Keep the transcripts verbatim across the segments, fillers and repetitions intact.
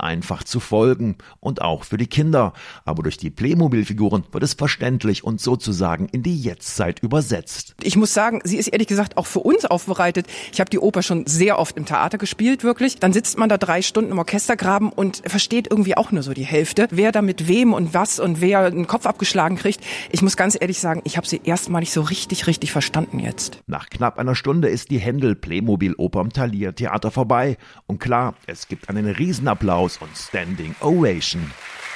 einfach zu folgen und auch für die Kinder. Aber durch die Playmobil-Figuren wird es verständlich und sozusagen in die Jetztzeit übersetzt. Ich muss sagen, sie ist ehrlich gesagt auch für uns aufbereitet. Ich habe die Oper schon sehr oft im Theater gespielt, wirklich. Dann sitzt man da drei Stunden im Orchestergraben und versteht irgendwie auch nur so die Hälfte. Wer da mit wem und was und wer einen Kopf abgeschlagen kriegt. Ich muss ganz ehrlich sagen, ich habe sie erstmalig so richtig, richtig verstanden jetzt. Nach knapp einer Stunde ist die Händel-Playmobil-Oper im Thalia Theater vorbei. Und klar, es gibt einen Riesenapplaus und Standing Ovation.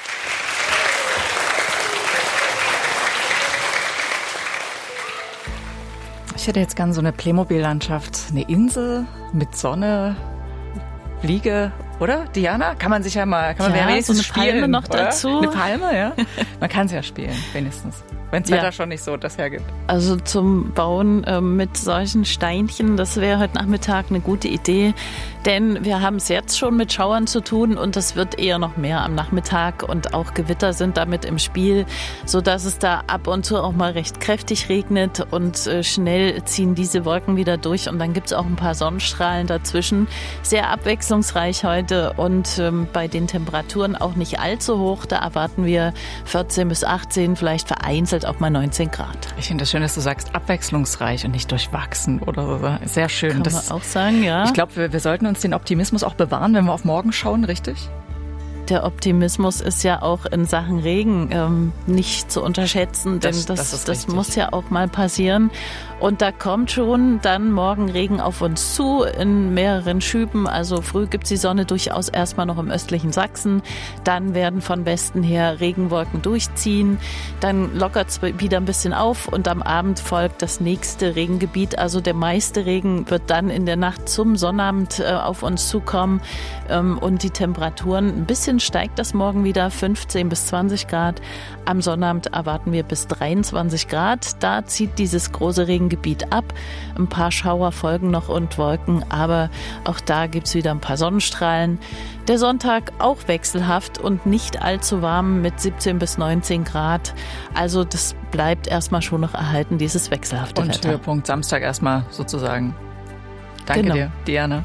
Ich hätte jetzt gerne so eine Playmobil-Landschaft. Eine Insel mit Sonne, Fliege, oder? Diana? Kann man sich ja mal, kann man ja, wenigstens so eine spielen, Palme noch oder? dazu. Eine Palme, ja. Man kann es ja spielen, wenigstens. Wenn das Ja. Wetter schon nicht so das hergibt. Also zum Bauen äh, mit solchen Steinchen, das wäre heute Nachmittag eine gute Idee. Denn wir haben es jetzt schon mit Schauern zu tun und das wird eher noch mehr am Nachmittag. Und auch Gewitter sind damit im Spiel, sodass es da ab und zu auch mal recht kräftig regnet. Und äh, schnell ziehen diese Wolken wieder durch. Und dann gibt es auch ein paar Sonnenstrahlen dazwischen. Sehr abwechslungsreich heute und ähm, bei den Temperaturen auch nicht allzu hoch. Da erwarten wir vierzehn bis achtzehn, vielleicht vereinzelt auch mal neunzehn Grad. Ich finde es schön, dass du sagst, abwechslungsreich und nicht durchwachsen oder so. Sehr schön. Kann das, man auch sagen, ja. Ich glaube, wir, wir sollten uns den Optimismus auch bewahren, wenn wir auf morgen schauen, richtig? Der Optimismus ist ja auch in Sachen Regen ähm, nicht zu unterschätzen, denn Das- das, das das, ist richtig. muss ja auch mal passieren. Und da kommt schon dann morgen Regen auf uns zu in mehreren Schüben. Also früh gibt es die Sonne durchaus erstmal noch im östlichen Sachsen. Dann werden von Westen her Regenwolken durchziehen. Dann lockert es wieder ein bisschen auf und am Abend folgt das nächste Regengebiet. Also der meiste Regen wird dann in der Nacht zum Sonnabend äh, auf uns zukommen. Ähm, und die Temperaturen, ein bisschen steigt das morgen wieder, fünfzehn bis zwanzig Grad. Am Sonnabend erwarten wir bis dreiundzwanzig Grad. Da zieht dieses große Regengebiet ab. Ein paar Schauer folgen noch und Wolken, aber auch da gibt es wieder ein paar Sonnenstrahlen. Der Sonntag auch wechselhaft und nicht allzu warm mit siebzehn bis neunzehn Grad. Also das bleibt erstmal schon noch erhalten, dieses wechselhafte Und Wetter. Höhepunkt Samstag erstmal sozusagen. Danke Genau. dir, Diana.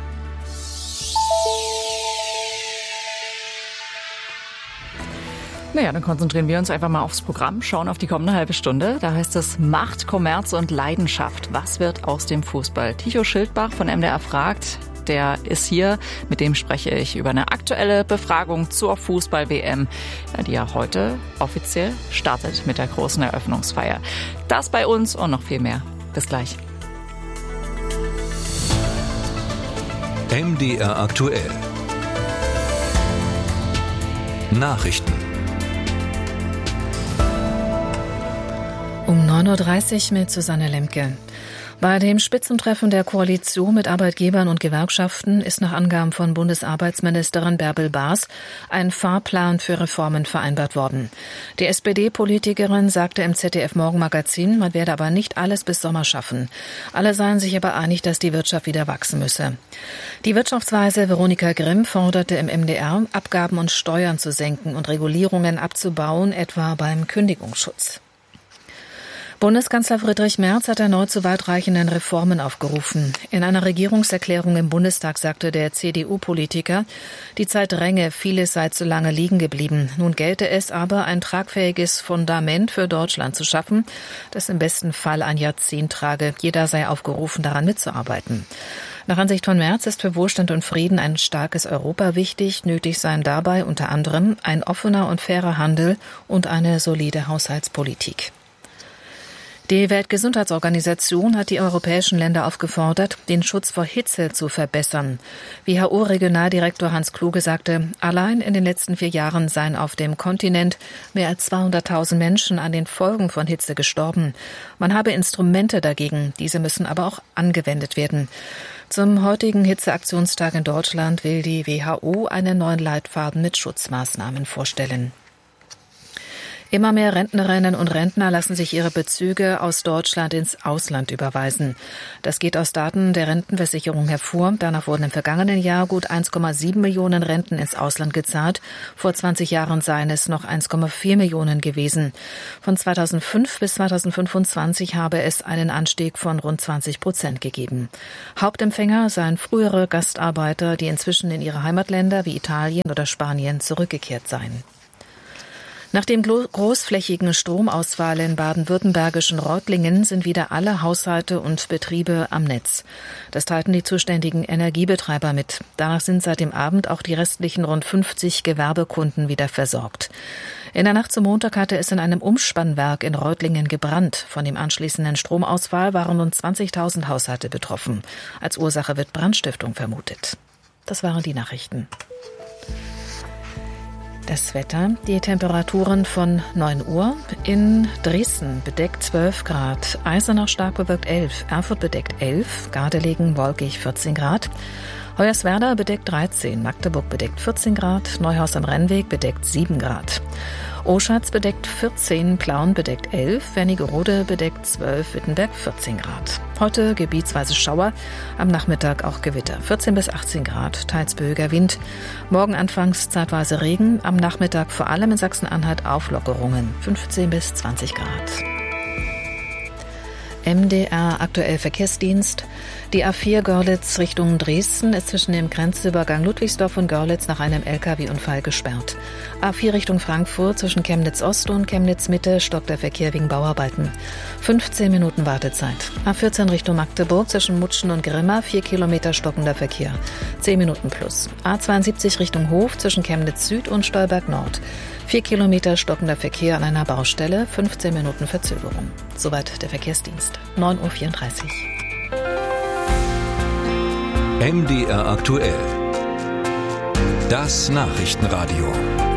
Naja, dann konzentrieren wir uns einfach mal aufs Programm, schauen auf die kommende halbe Stunde. Da heißt es Macht, Kommerz und Leidenschaft. Was wird aus dem Fußball? Tycho Schildbach von M D R fragt, der ist hier. Mit dem spreche ich über eine aktuelle Befragung zur Fußball-W M, die ja heute offiziell startet mit der großen Eröffnungsfeier. Das bei uns und noch viel mehr. Bis gleich. M D R aktuell. Nachrichten. Um neun Uhr dreißig mit Susanne Lemke. Bei dem Spitzentreffen der Koalition mit Arbeitgebern und Gewerkschaften ist nach Angaben von Bundesarbeitsministerin Bärbel Baas ein Fahrplan für Reformen vereinbart worden. Die S P D-Politikerin sagte im Z D F-Morgenmagazin, man werde aber nicht alles bis Sommer schaffen. Alle seien sich aber einig, dass die Wirtschaft wieder wachsen müsse. Die Wirtschaftsweise Veronika Grimm forderte im M D R, Abgaben und Steuern zu senken und Regulierungen abzubauen, etwa beim Kündigungsschutz. Bundeskanzler Friedrich Merz hat erneut zu weitreichenden Reformen aufgerufen. In einer Regierungserklärung im Bundestag sagte der C D U-Politiker, die Zeit dränge, vieles sei zu lange liegen geblieben. Nun gelte es aber, ein tragfähiges Fundament für Deutschland zu schaffen, das im besten Fall ein Jahrzehnt trage. Jeder sei aufgerufen, daran mitzuarbeiten. Nach Ansicht von Merz ist für Wohlstand und Frieden ein starkes Europa wichtig. Nötig seien dabei unter anderem ein offener und fairer Handel und eine solide Haushaltspolitik. Die Weltgesundheitsorganisation hat die europäischen Länder aufgefordert, den Schutz vor Hitze zu verbessern. W H O-Regionaldirektor Hans Kluge sagte, allein in den letzten vier Jahren seien auf dem Kontinent mehr als zweihunderttausend Menschen an den Folgen von Hitze gestorben. Man habe Instrumente dagegen, diese müssen aber auch angewendet werden. Zum heutigen Hitzeaktionstag in Deutschland will die W H O einen neuen Leitfaden mit Schutzmaßnahmen vorstellen. Immer mehr Rentnerinnen und Rentner lassen sich ihre Bezüge aus Deutschland ins Ausland überweisen. Das geht aus Daten der Rentenversicherung hervor. Danach wurden im vergangenen Jahr gut eins Komma sieben Millionen Renten ins Ausland gezahlt. Vor zwanzig Jahren seien es noch eins Komma vier Millionen gewesen. Von zweitausendfünf bis zweitausendfünfundzwanzig habe es einen Anstieg von rund zwanzig Prozent gegeben. Hauptempfänger seien frühere Gastarbeiter, die inzwischen in ihre Heimatländer wie Italien oder Spanien zurückgekehrt seien. Nach dem großflächigen Stromausfall in baden-württembergischen Reutlingen sind wieder alle Haushalte und Betriebe am Netz. Das teilten die zuständigen Energiebetreiber mit. Danach sind seit dem Abend auch die restlichen rund fünfzig Gewerbekunden wieder versorgt. In der Nacht zum Montag hatte es in einem Umspannwerk in Reutlingen gebrannt. Von dem anschließenden Stromausfall waren rund zwanzigtausend Haushalte betroffen. Als Ursache wird Brandstiftung vermutet. Das waren die Nachrichten. Das Wetter, die Temperaturen von neun Uhr. In Dresden bedeckt zwölf Grad, Eisenach stark bewölkt elf, Erfurt bedeckt elf, Gardelegen wolkig vierzehn Grad, Hoyerswerda bedeckt dreizehn, Magdeburg bedeckt vierzehn Grad, Neuhaus am Rennweg bedeckt sieben Grad. Oschatz bedeckt vierzehn, Plauen bedeckt elf, Wernigerode bedeckt zwölf, Wittenberg vierzehn Grad. Heute gebietsweise Schauer, am Nachmittag auch Gewitter, vierzehn bis achtzehn Grad, teils böiger Wind. Morgen anfangs zeitweise Regen, am Nachmittag vor allem in Sachsen-Anhalt Auflockerungen, fünfzehn bis zwanzig Grad. M D R aktuell Verkehrsdienst. Die A vier Görlitz Richtung Dresden ist zwischen dem Grenzübergang Ludwigsdorf und Görlitz nach einem L K W-Unfall gesperrt. A vier Richtung Frankfurt zwischen Chemnitz Ost und Chemnitz Mitte stockt der Verkehr wegen Bauarbeiten. fünfzehn Minuten Wartezeit. A vierzehn Richtung Magdeburg zwischen Mutschen und Grimma vier Kilometer stockender Verkehr. zehn Minuten plus. A zweiundsiebzig Richtung Hof zwischen Chemnitz Süd und Stolberg Nord. vier Kilometer stockender Verkehr an einer Baustelle, fünfzehn Minuten Verzögerung. Soweit der Verkehrsdienst. neun Uhr vierunddreißig. M D R aktuell. Das Nachrichtenradio.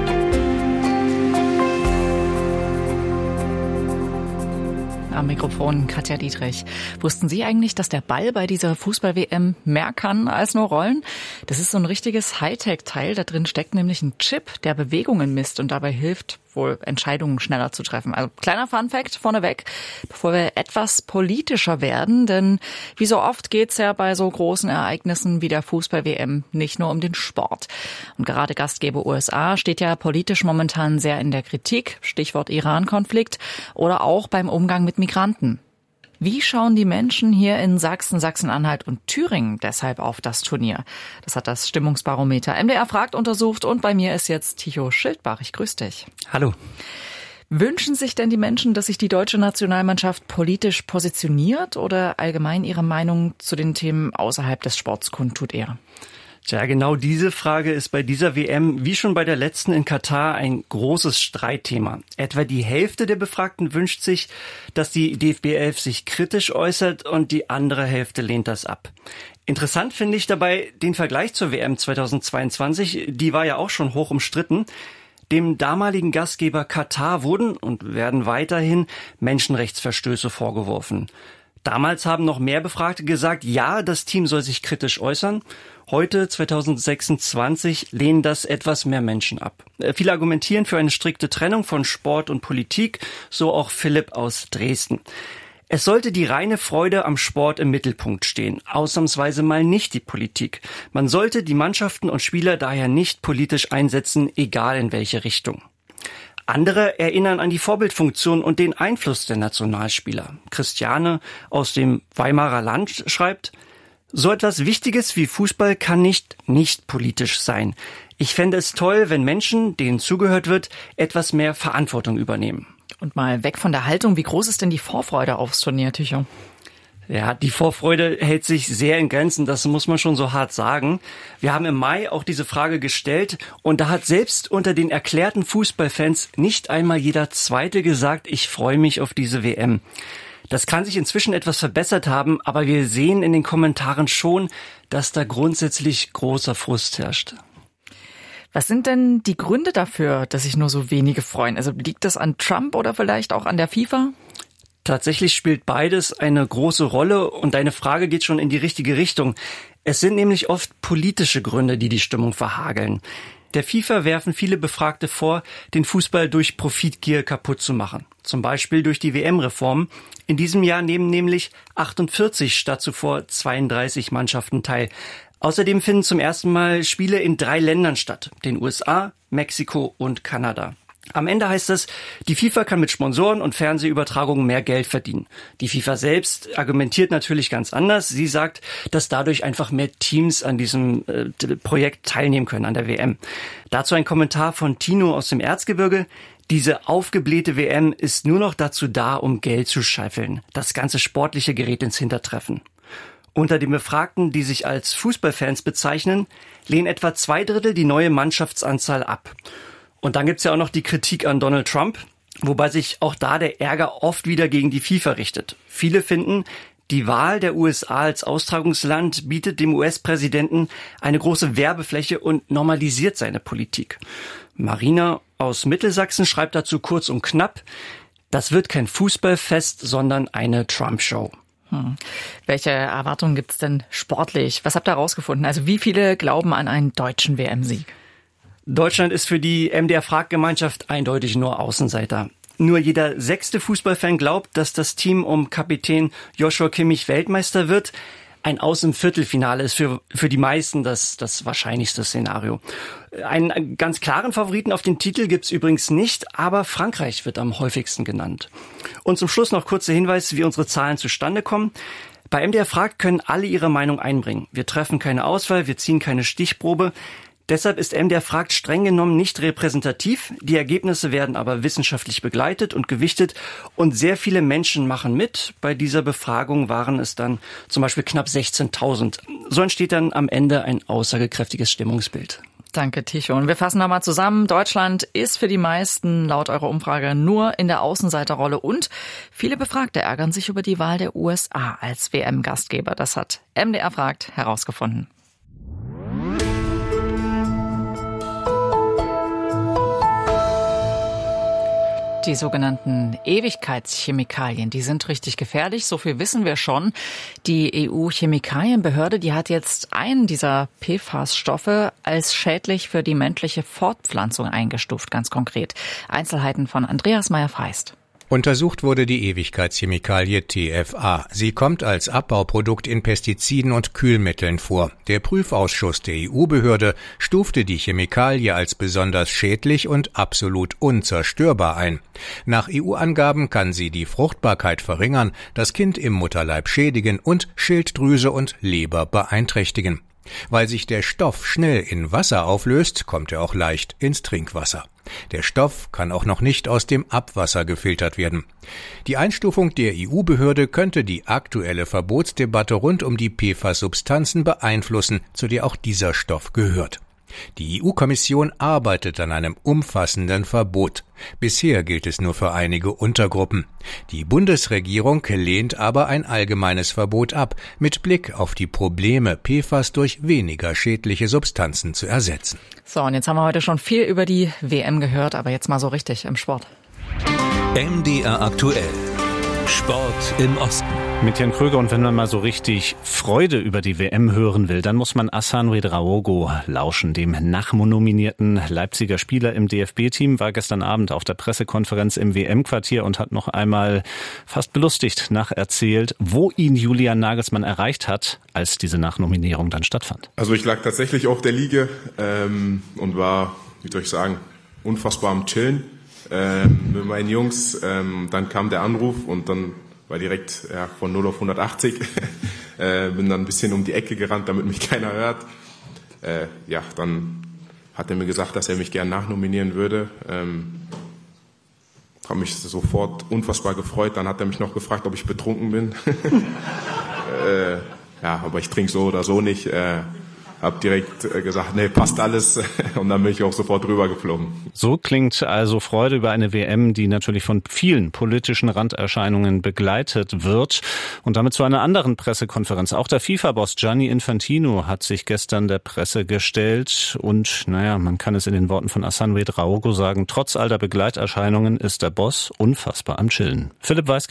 Am Mikrofon Katja Dietrich. Wussten Sie eigentlich, dass der Ball bei dieser Fußball-W M mehr kann als nur rollen? Das ist so ein richtiges Hightech-Teil. Da drin steckt nämlich ein Chip, der Bewegungen misst und dabei hilft, wohl Entscheidungen schneller zu treffen. Also kleiner Funfact vorneweg, bevor wir etwas politischer werden, denn wie so oft geht's ja bei so großen Ereignissen wie der Fußball-W M nicht nur um den Sport. Und gerade Gastgeber U S A steht ja politisch momentan sehr in der Kritik, Stichwort Iran-Konflikt, oder auch beim Umgang mit Migranten. Wie schauen die Menschen hier in Sachsen, Sachsen-Anhalt und Thüringen deshalb auf das Turnier? Das hat das Stimmungsbarometer M D R fragt untersucht und bei mir ist jetzt Tycho Schildbach. Ich grüße dich. Hallo. Wünschen sich denn die Menschen, dass sich die deutsche Nationalmannschaft politisch positioniert oder allgemein ihre Meinung zu den Themen außerhalb des Sports kundtut eher? Tja, genau diese Frage ist bei dieser W M, wie schon bei der letzten in Katar, ein großes Streitthema. Etwa die Hälfte der Befragten wünscht sich, dass die D F B elf sich kritisch äußert und die andere Hälfte lehnt das ab. Interessant finde ich dabei den Vergleich zur W M zweitausendzweiundzwanzig, die war ja auch schon hoch umstritten. Dem damaligen Gastgeber Katar wurden und werden weiterhin Menschenrechtsverstöße vorgeworfen. Damals haben noch mehr Befragte gesagt, ja, das Team soll sich kritisch äußern. Heute, zweitausendsechsundzwanzig, lehnen das etwas mehr Menschen ab. Viele argumentieren für eine strikte Trennung von Sport und Politik, so auch Philipp aus Dresden. Es sollte die reine Freude am Sport im Mittelpunkt stehen, ausnahmsweise mal nicht die Politik. Man sollte die Mannschaften und Spieler daher nicht politisch einsetzen, egal in welche Richtung. Andere erinnern an die Vorbildfunktion und den Einfluss der Nationalspieler. Christiane aus dem Weimarer Land schreibt: So etwas Wichtiges wie Fußball kann nicht nicht politisch sein. Ich fände es toll, wenn Menschen, denen zugehört wird, etwas mehr Verantwortung übernehmen. Und mal weg von der Haltung, wie groß ist denn die Vorfreude aufs Turnier, Tycho? Ja, die Vorfreude hält sich sehr in Grenzen, das muss man schon so hart sagen. Wir haben im Mai auch diese Frage gestellt und da hat selbst unter den erklärten Fußballfans nicht einmal jeder Zweite gesagt, ich freue mich auf diese W M. Das kann sich inzwischen etwas verbessert haben, aber wir sehen in den Kommentaren schon, dass da grundsätzlich großer Frust herrscht. Was sind denn die Gründe dafür, dass sich nur so wenige freuen? Also liegt das an Trump oder vielleicht auch an der FIFA? Tatsächlich spielt beides eine große Rolle und deine Frage geht schon in die richtige Richtung. Es sind nämlich oft politische Gründe, die die Stimmung verhageln. Der FIFA werfen viele Befragte vor, den Fußball durch Profitgier kaputt zu machen. Zum Beispiel durch die W M-Reform. In diesem Jahr nehmen nämlich achtundvierzig statt zuvor zweiunddreißig Mannschaften teil. Außerdem finden zum ersten Mal Spiele in drei Ländern statt, den U S A, Mexiko und Kanada. Am Ende heißt es, die FIFA kann mit Sponsoren und Fernsehübertragungen mehr Geld verdienen. Die FIFA selbst argumentiert natürlich ganz anders. Sie sagt, dass dadurch einfach mehr Teams an diesem äh, Projekt teilnehmen können, an der W M. Dazu ein Kommentar von Tino aus dem Erzgebirge. Diese aufgeblähte W M ist nur noch dazu da, um Geld zu scheffeln. Das ganze Sportliche gerät ins Hintertreffen. Unter den Befragten, die sich als Fußballfans bezeichnen, lehnen etwa zwei Drittel die neue Mannschaftsanzahl ab. Und dann gibt's ja auch noch die Kritik an Donald Trump, wobei sich auch da der Ärger oft wieder gegen die FIFA richtet. Viele finden, die Wahl der U S A als Austragungsland bietet dem U S-Präsidenten eine große Werbefläche und normalisiert seine Politik. Marina aus Mittelsachsen schreibt dazu kurz und knapp, das wird kein Fußballfest, sondern eine Trump-Show. Hm. Welche Erwartungen gibt's denn sportlich? Was habt ihr herausgefunden? Also wie viele glauben an einen deutschen W M-Sieg? Deutschland ist für die M D R-Frag-Gemeinschaft eindeutig nur Außenseiter. Nur jeder sechste Fußballfan glaubt, dass das Team um Kapitän Joshua Kimmich Weltmeister wird. Ein Aus im Viertelfinale ist für, für die meisten das, das wahrscheinlichste Szenario. Einen ganz klaren Favoriten auf den Titel gibt's übrigens nicht, aber Frankreich wird am häufigsten genannt. Und zum Schluss noch kurzer Hinweis, wie unsere Zahlen zustande kommen. Bei M D R Frag können alle ihre Meinung einbringen. Wir treffen keine Auswahl, wir ziehen keine Stichprobe. Deshalb ist M D R Fragt streng genommen nicht repräsentativ. Die Ergebnisse werden aber wissenschaftlich begleitet und gewichtet und sehr viele Menschen machen mit. Bei dieser Befragung waren es dann zum Beispiel knapp sechzehntausend. So entsteht dann am Ende ein aussagekräftiges Stimmungsbild. Danke, Tycho. Und wir fassen nochmal zusammen. Deutschland ist für die meisten laut eurer Umfrage nur in der Außenseiterrolle und viele Befragte ärgern sich über die Wahl der U S A als W M-Gastgeber. Das hat M D R Fragt herausgefunden. Die sogenannten Ewigkeitschemikalien, die sind richtig gefährlich, so viel wissen wir schon. Die E U-Chemikalienbehörde, die hat jetzt einen dieser P F A S-Stoffe als schädlich für die menschliche Fortpflanzung eingestuft, ganz konkret. Einzelheiten von Andreas Meyer-Feist. Untersucht wurde die Ewigkeitschemikalie T F A. Sie kommt als Abbauprodukt in Pestiziden und Kühlmitteln vor. Der Prüfausschuss der E U-Behörde stufte die Chemikalie als besonders schädlich und absolut unzerstörbar ein. Nach E U-Angaben kann sie die Fruchtbarkeit verringern, das Kind im Mutterleib schädigen und Schilddrüse und Leber beeinträchtigen. Weil sich der Stoff schnell in Wasser auflöst, kommt er auch leicht ins Trinkwasser. Der Stoff kann auch noch nicht aus dem Abwasser gefiltert werden. Die Einstufung der E U-Behörde könnte die aktuelle Verbotsdebatte rund um die P F A S-Substanzen beeinflussen, zu der auch dieser Stoff gehört. Die E U-Kommission arbeitet an einem umfassenden Verbot. Bisher gilt es nur für einige Untergruppen. Die Bundesregierung lehnt aber ein allgemeines Verbot ab, mit Blick auf die Probleme, P F A S durch weniger schädliche Substanzen zu ersetzen. So, und jetzt haben wir heute schon viel über die W M gehört, aber jetzt mal so richtig im Sport. M D R aktuell. Sport im Osten. Mit Jan Kröger, und wenn man mal so richtig Freude über die W M hören will, dann muss man Hassan Ouedraogo lauschen. Dem nachnominierten Leipziger Spieler im D F B-Team war gestern Abend auf der Pressekonferenz im W M-Quartier und hat noch einmal fast belustigt nacherzählt, wo ihn Julian Nagelsmann erreicht hat, als diese Nachnominierung dann stattfand. Also ich lag tatsächlich auf der Liege ähm, und war, wie soll ich sagen, unfassbar am Chillen. Ähm, mit meinen Jungs, ähm, dann kam der Anruf und dann war direkt ja, von null auf hundertachtzig. äh, bin dann ein bisschen um die Ecke gerannt, damit mich keiner hört. Äh, ja, dann hat er mir gesagt, dass er mich gern nachnominieren würde. Ähm, habe mich sofort unfassbar gefreut. Dann hat er mich noch gefragt, ob ich betrunken bin. äh, ja, aber ich trinke so oder so nicht. Äh, Hab direkt gesagt, nee, passt alles, und dann bin ich auch sofort rübergeflogen. So klingt also Freude über eine W M, die natürlich von vielen politischen Randerscheinungen begleitet wird. Und damit zu einer anderen Pressekonferenz. Auch der FIFA-Boss Gianni Infantino hat sich gestern der Presse gestellt und, naja, man kann es in den Worten von Hassan Ouedraogo sagen, trotz all der Begleiterscheinungen ist der Boss unfassbar am Chillen. Philipp Weiskirch.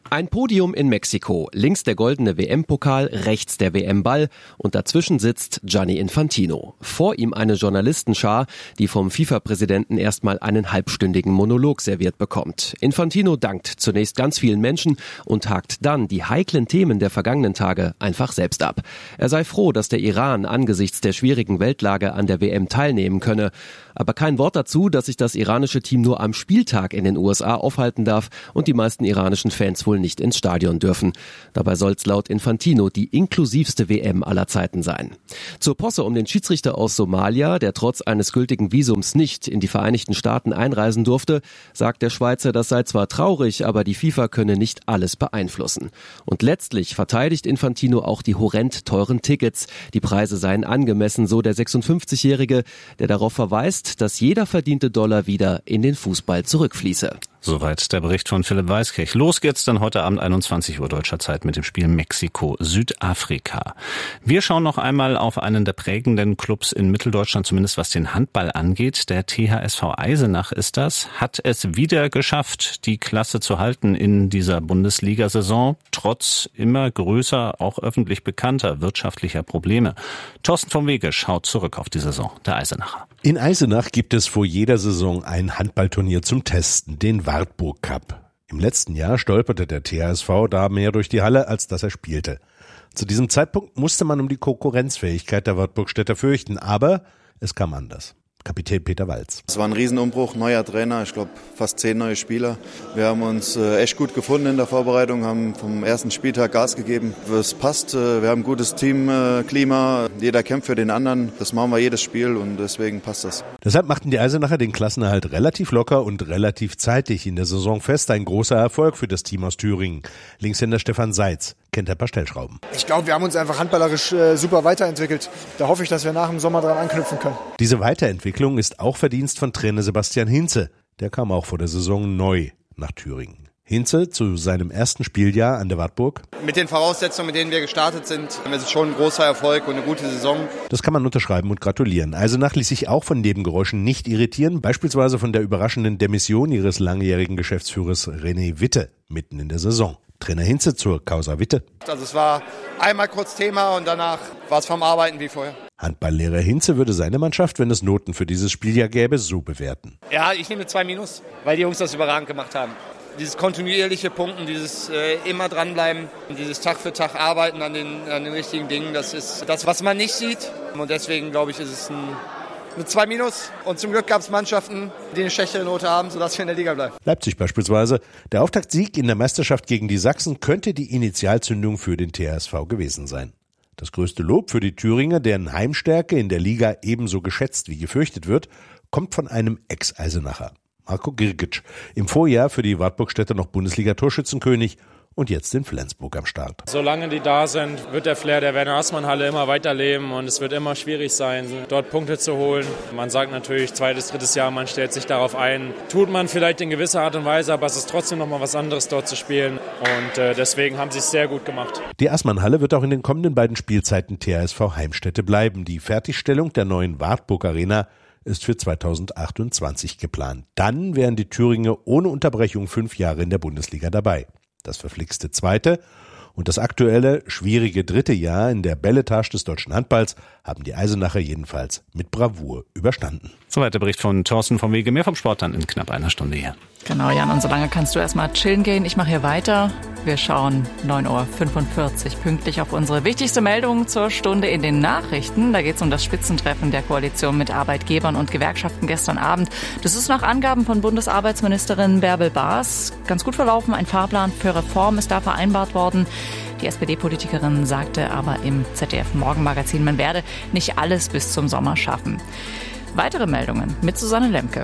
Ein Podium in Mexiko, links der goldene W M-Pokal, rechts der W M-Ball und dazwischen sitzt Gianni Infantino. Vor ihm eine Journalistenschar, die vom FIFA-Präsidenten erstmal einen halbstündigen Monolog serviert bekommt. Infantino dankt zunächst ganz vielen Menschen und hakt dann die heiklen Themen der vergangenen Tage einfach selbst ab. Er sei froh, dass der Iran angesichts der schwierigen Weltlage an der W M teilnehmen könne. Aber kein Wort dazu, dass sich das iranische Team nur am Spieltag in den U S A aufhalten darf und die meisten iranischen Fans wohl nicht ins Stadion dürfen. Dabei soll es laut Infantino die inklusivste W M aller Zeiten sein. Zur Posse um den Schiedsrichter aus Somalia, der trotz eines gültigen Visums nicht in die Vereinigten Staaten einreisen durfte, sagt der Schweizer, das sei zwar traurig, aber die FIFA könne nicht alles beeinflussen. Und letztlich verteidigt Infantino auch die horrend teuren Tickets. Die Preise seien angemessen, so der sechsundfünfzigjährige, der darauf verweist, dass jeder verdiente Dollar wieder in den Fußball zurückfließe. Soweit der Bericht von Philipp Weiskirch. Los geht's dann heute Abend einundzwanzig Uhr deutscher Zeit mit dem Spiel Mexiko-Südafrika. Wir schauen noch einmal auf einen der prägenden Clubs in Mitteldeutschland, zumindest was den Handball angeht. Der T H S V Eisenach ist das, hat es wieder geschafft, die Klasse zu halten in dieser Bundesliga-Saison, trotz immer größer, auch öffentlich bekannter wirtschaftlicher Probleme. Thorsten vom Wege schaut zurück auf die Saison der Eisenacher. In Eisenach gibt es vor jeder Saison ein Handballturnier zum Testen, den Wartburg Cup. Im letzten Jahr stolperte der T H S V da mehr durch die Halle, als dass er spielte. Zu diesem Zeitpunkt musste man um die Konkurrenzfähigkeit der Wartburgstädter fürchten, aber es kam anders. Kapitän Peter Walz. Es war ein Riesenumbruch, neuer Trainer, ich glaube fast zehn neue Spieler. Wir haben uns äh, echt gut gefunden in der Vorbereitung, haben vom ersten Spieltag Gas gegeben. Es passt, äh, wir haben ein gutes Teamklima, äh, jeder kämpft für den anderen. Das machen wir jedes Spiel und deswegen passt das. Deshalb machten die Eisenacher den Klassenerhalt relativ locker und relativ zeitig in der Saison fest. Ein großer Erfolg für das Team aus Thüringen. Linkshänder Stefan Seitz kennt ein paar Stellschrauben. Ich glaube, wir haben uns einfach handballerisch äh, super weiterentwickelt. Da hoffe ich, dass wir nach dem Sommer dran anknüpfen können. Diese Weiterentwicklung ist auch Verdienst von Trainer Sebastian Hinze. Der kam auch vor der Saison neu nach Thüringen. Hinze zu seinem ersten Spieljahr an der Wartburg. Mit den Voraussetzungen, mit denen wir gestartet sind, ist es schon ein großer Erfolg und eine gute Saison. Das kann man unterschreiben und gratulieren. Eisenach ließ sich auch von Nebengeräuschen nicht irritieren, beispielsweise von der überraschenden Demission ihres langjährigen Geschäftsführers René Witte mitten in der Saison. Trainer Hinze zur Causa Witte. Also es war einmal kurz Thema und danach war es vom Arbeiten wie vorher. Handballlehrer Hinze würde seine Mannschaft, wenn es Noten für dieses Spieljahr gäbe, so bewerten. Ja, ich nehme zwei Minus, weil die Jungs das überragend gemacht haben. Dieses kontinuierliche Punkten, dieses äh, immer dranbleiben, dieses Tag für Tag arbeiten an den, an den richtigen Dingen, das ist das, was man nicht sieht. Und deswegen, glaube ich, ist es ein Eine zwei Minus. Und zum Glück gab es Mannschaften, die eine schlechtere Note haben, sodass wir in der Liga bleiben. Leipzig beispielsweise. Der Auftaktsieg in der Meisterschaft gegen die Sachsen könnte die Initialzündung für den T H S V gewesen sein. Das größte Lob für die Thüringer, deren Heimstärke in der Liga ebenso geschätzt wie gefürchtet wird, kommt von einem Ex-Eisenacher. Marco Girgic, im Vorjahr für die Wartburgstädter noch Bundesliga-Torschützenkönig und jetzt in Flensburg am Start. Solange die da sind, wird der Flair der Werner-Assmann-Halle immer weiterleben und es wird immer schwierig sein, dort Punkte zu holen. Man sagt natürlich, zweites, drittes Jahr, man stellt sich darauf ein. Tut man vielleicht in gewisser Art und Weise, aber es ist trotzdem noch mal was anderes, dort zu spielen. Und äh, deswegen haben sie es sehr gut gemacht. Die Assmann-Halle wird auch in den kommenden beiden Spielzeiten T H S V Heimstätte bleiben. Die Fertigstellung der neuen Wartburg-Arena ist für zweitausendachtundzwanzig geplant. Dann wären die Thüringer ohne Unterbrechung fünf Jahre in der Bundesliga dabei. Das verflixte zweite und das aktuelle, schwierige dritte Jahr in der Belletage des deutschen Handballs haben die Eisenacher jedenfalls mit Bravour überstanden. Soweit der Bericht von Thorsten vom Wege. Mehr vom Sport dann in knapp einer Stunde hier. Genau, Jan, und solange kannst du erstmal chillen gehen. Ich mache hier weiter. Wir schauen neun Uhr fünfundvierzig pünktlich auf unsere wichtigste Meldung zur Stunde in den Nachrichten. Da geht es um das Spitzentreffen der Koalition mit Arbeitgebern und Gewerkschaften gestern Abend. Das ist nach Angaben von Bundesarbeitsministerin Bärbel Baas ganz gut verlaufen. Ein Fahrplan für Reform ist da vereinbart worden. Die S P D-Politikerin sagte aber im Z D F-Morgenmagazin, man werde nicht alles bis zum Sommer schaffen. Weitere Meldungen mit Susanne Lemke.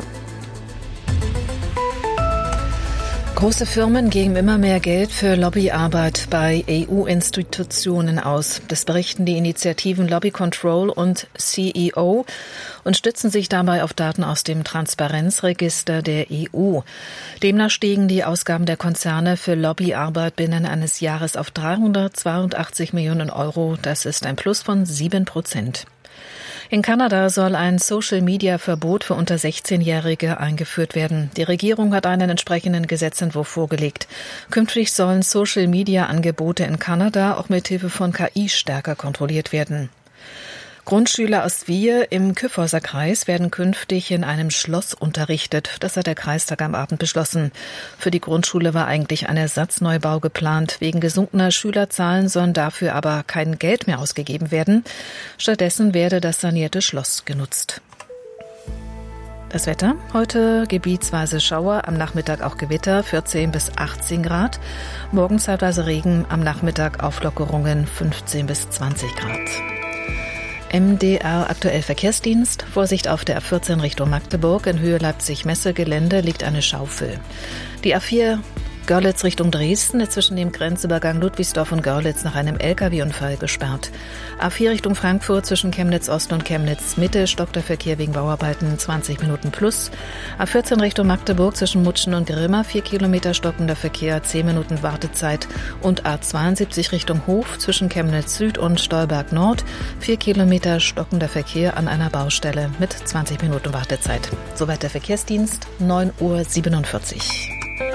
Große Firmen geben immer mehr Geld für Lobbyarbeit bei E U-Institutionen aus. Das berichten die Initiativen Lobby Control und C E O und stützen sich dabei auf Daten aus dem Transparenzregister der E U. Demnach stiegen die Ausgaben der Konzerne für Lobbyarbeit binnen eines Jahres auf dreihundertzweiundachtzig Millionen Euro. Das ist ein Plus von sieben Prozent. In Kanada soll ein Social-Media-Verbot für unter sechzehnjährige eingeführt werden. Die Regierung hat einen entsprechenden Gesetzentwurf vorgelegt. Künftig sollen Social-Media-Angebote in Kanada auch mit Hilfe von K I stärker kontrolliert werden. Grundschüler aus Wiehe im Kyffhäuser Kreis werden künftig in einem Schloss unterrichtet. Das hat der Kreistag am Abend beschlossen. Für die Grundschule war eigentlich ein Ersatzneubau geplant. Wegen gesunkener Schülerzahlen sollen dafür aber kein Geld mehr ausgegeben werden. Stattdessen werde das sanierte Schloss genutzt. Das Wetter. Heute gebietsweise Schauer, am Nachmittag auch Gewitter, vierzehn bis achtzehn Grad. Morgen zeitweise Regen, am Nachmittag Auflockerungen, fünfzehn bis zwanzig Grad. M D R aktuell Verkehrsdienst. Vorsicht auf der A vierzehn Richtung Magdeburg. In Höhe Leipzig-Messe-Gelände liegt eine Schaufel. Die A vier Görlitz Richtung Dresden ist zwischen dem Grenzübergang Ludwigsdorf und Görlitz nach einem L K W-Unfall gesperrt. A vier Richtung Frankfurt zwischen Chemnitz Ost und Chemnitz Mitte stockt der Verkehr wegen Bauarbeiten zwanzig Minuten plus. A vierzehn Richtung Magdeburg zwischen Mutschen und Grimma vier Kilometer stockender Verkehr, zehn Minuten Wartezeit. Und A zweiundsiebzig Richtung Hof zwischen Chemnitz Süd und Stolberg Nord vier Kilometer stockender Verkehr an einer Baustelle mit zwanzig Minuten Wartezeit. Soweit der Verkehrsdienst, neun Uhr siebenundvierzig.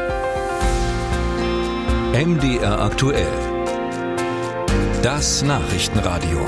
M D R aktuell. Das Nachrichtenradio.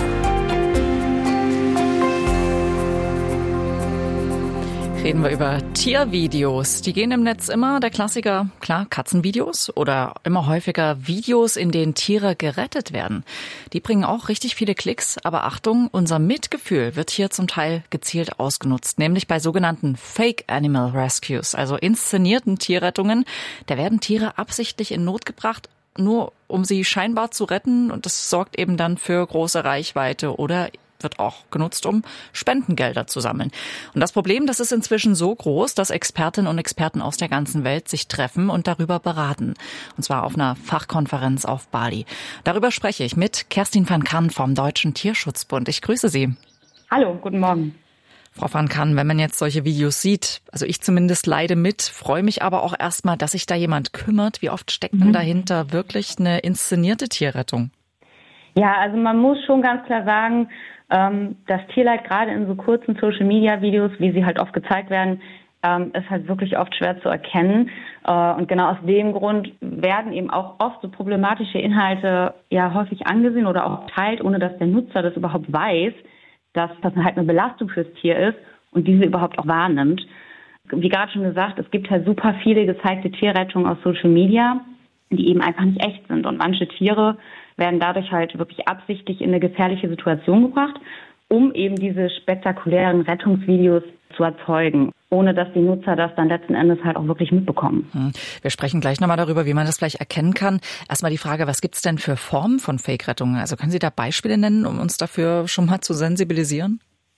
Reden wir über Tiervideos. Die gehen im Netz immer, der Klassiker, klar, Katzenvideos oder immer häufiger Videos, in denen Tiere gerettet werden. Die bringen auch richtig viele Klicks, aber Achtung, unser Mitgefühl wird hier zum Teil gezielt ausgenutzt, nämlich bei sogenannten Fake Animal Rescues, also inszenierten Tierrettungen. Da werden Tiere absichtlich in Not gebracht, nur um sie scheinbar zu retten, und das sorgt eben dann für große Reichweite oder wird auch genutzt, um Spendengelder zu sammeln. Und das Problem, das ist inzwischen so groß, dass Expertinnen und Experten aus der ganzen Welt sich treffen und darüber beraten. Und zwar auf einer Fachkonferenz auf Bali. Darüber spreche ich mit Kerstin van Kann vom Deutschen Tierschutzbund. Ich grüße Sie. Hallo, guten Morgen. Frau van Kann, wenn man jetzt solche Videos sieht, also ich zumindest leide mit, freue mich aber auch erstmal, dass sich da jemand kümmert. Wie oft steckt denn dahinter wirklich eine inszenierte Tierrettung? Ja, also man muss schon ganz klar sagen, das Tierleid gerade in so kurzen Social-Media-Videos, wie sie halt oft gezeigt werden, ist halt wirklich oft schwer zu erkennen. Und genau aus dem Grund werden eben auch oft so problematische Inhalte ja häufig angesehen oder auch geteilt, ohne dass der Nutzer das überhaupt weiß, dass das halt eine Belastung fürs Tier ist und diese überhaupt auch wahrnimmt. Wie gerade schon gesagt, es gibt halt super viele gezeigte Tierrettungen aus Social Media, die eben einfach nicht echt sind. Und manche Tiere werden dadurch halt wirklich absichtlich in eine gefährliche Situation gebracht, um eben diese spektakulären Rettungsvideos zu erzeugen, ohne dass die Nutzer das dann letzten Endes halt auch wirklich mitbekommen. Wir sprechen gleich nochmal darüber, wie man das vielleicht erkennen kann. Erstmal die Frage, was gibt es denn für Formen von Fake-Rettungen? Also können Sie da Beispiele nennen, um uns dafür schon mal zu sensibilisieren?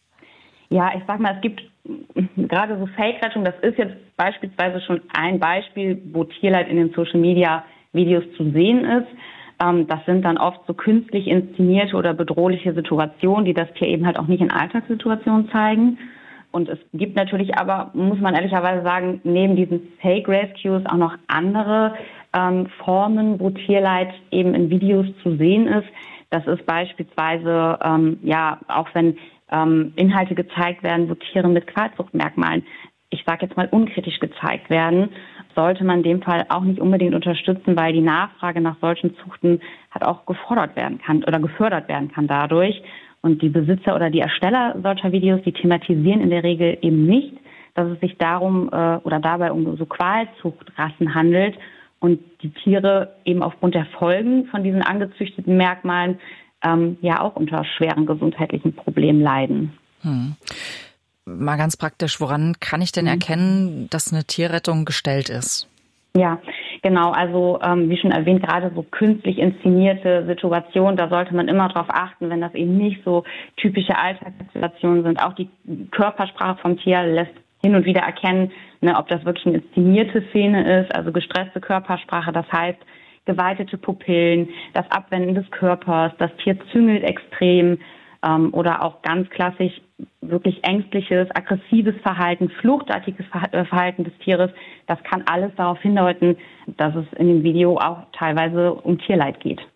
Ja, ich sag mal, es gibt gerade so Fake-Rettungen, das ist jetzt beispielsweise schon ein Beispiel, wo Tierleid in den Social-Media-Videos zu sehen ist. Das sind dann oft so künstlich inszenierte oder bedrohliche Situationen, die das Tier eben halt auch nicht in Alltagssituationen zeigen. Und es gibt natürlich aber, muss man ehrlicherweise sagen, neben diesen Fake Rescues auch noch andere ähm, Formen, wo Tierleid eben in Videos zu sehen ist. Das ist beispielsweise, ähm, ja, auch wenn ähm, Inhalte gezeigt werden, wo Tiere mit Qualzuchtmerkmalen, ich sage jetzt mal unkritisch gezeigt werden, sollte man in dem Fall auch nicht unbedingt unterstützen, weil die Nachfrage nach solchen Zuchten halt auch gefordert werden kann oder gefördert werden kann dadurch. Und die Besitzer oder die Ersteller solcher Videos, die thematisieren in der Regel eben nicht, dass es sich darum äh, oder dabei um so Qualzuchtrassen handelt und die Tiere eben aufgrund der Folgen von diesen angezüchteten Merkmalen ähm, ja auch unter schweren gesundheitlichen Problemen leiden. Hm. Mal ganz praktisch, woran kann ich denn erkennen, dass eine Tierrettung gestellt ist? Ja, genau. Also ähm, wie schon erwähnt, gerade so künstlich inszenierte Situationen, da sollte man immer darauf achten, wenn das eben nicht so typische Alltagssituationen sind. Auch die Körpersprache vom Tier lässt hin und wieder erkennen, ne, ob das wirklich eine inszenierte Szene ist, also gestresste Körpersprache, das heißt geweitete Pupillen, das Abwenden des Körpers, das Tier züngelt extrem ähm, oder auch ganz klassisch wirklich ängstliches, aggressives Verhalten, fluchtartiges Verhalten des Tieres, das kann alles darauf hindeuten, dass es in dem Video auch teilweise um Tierleid geht.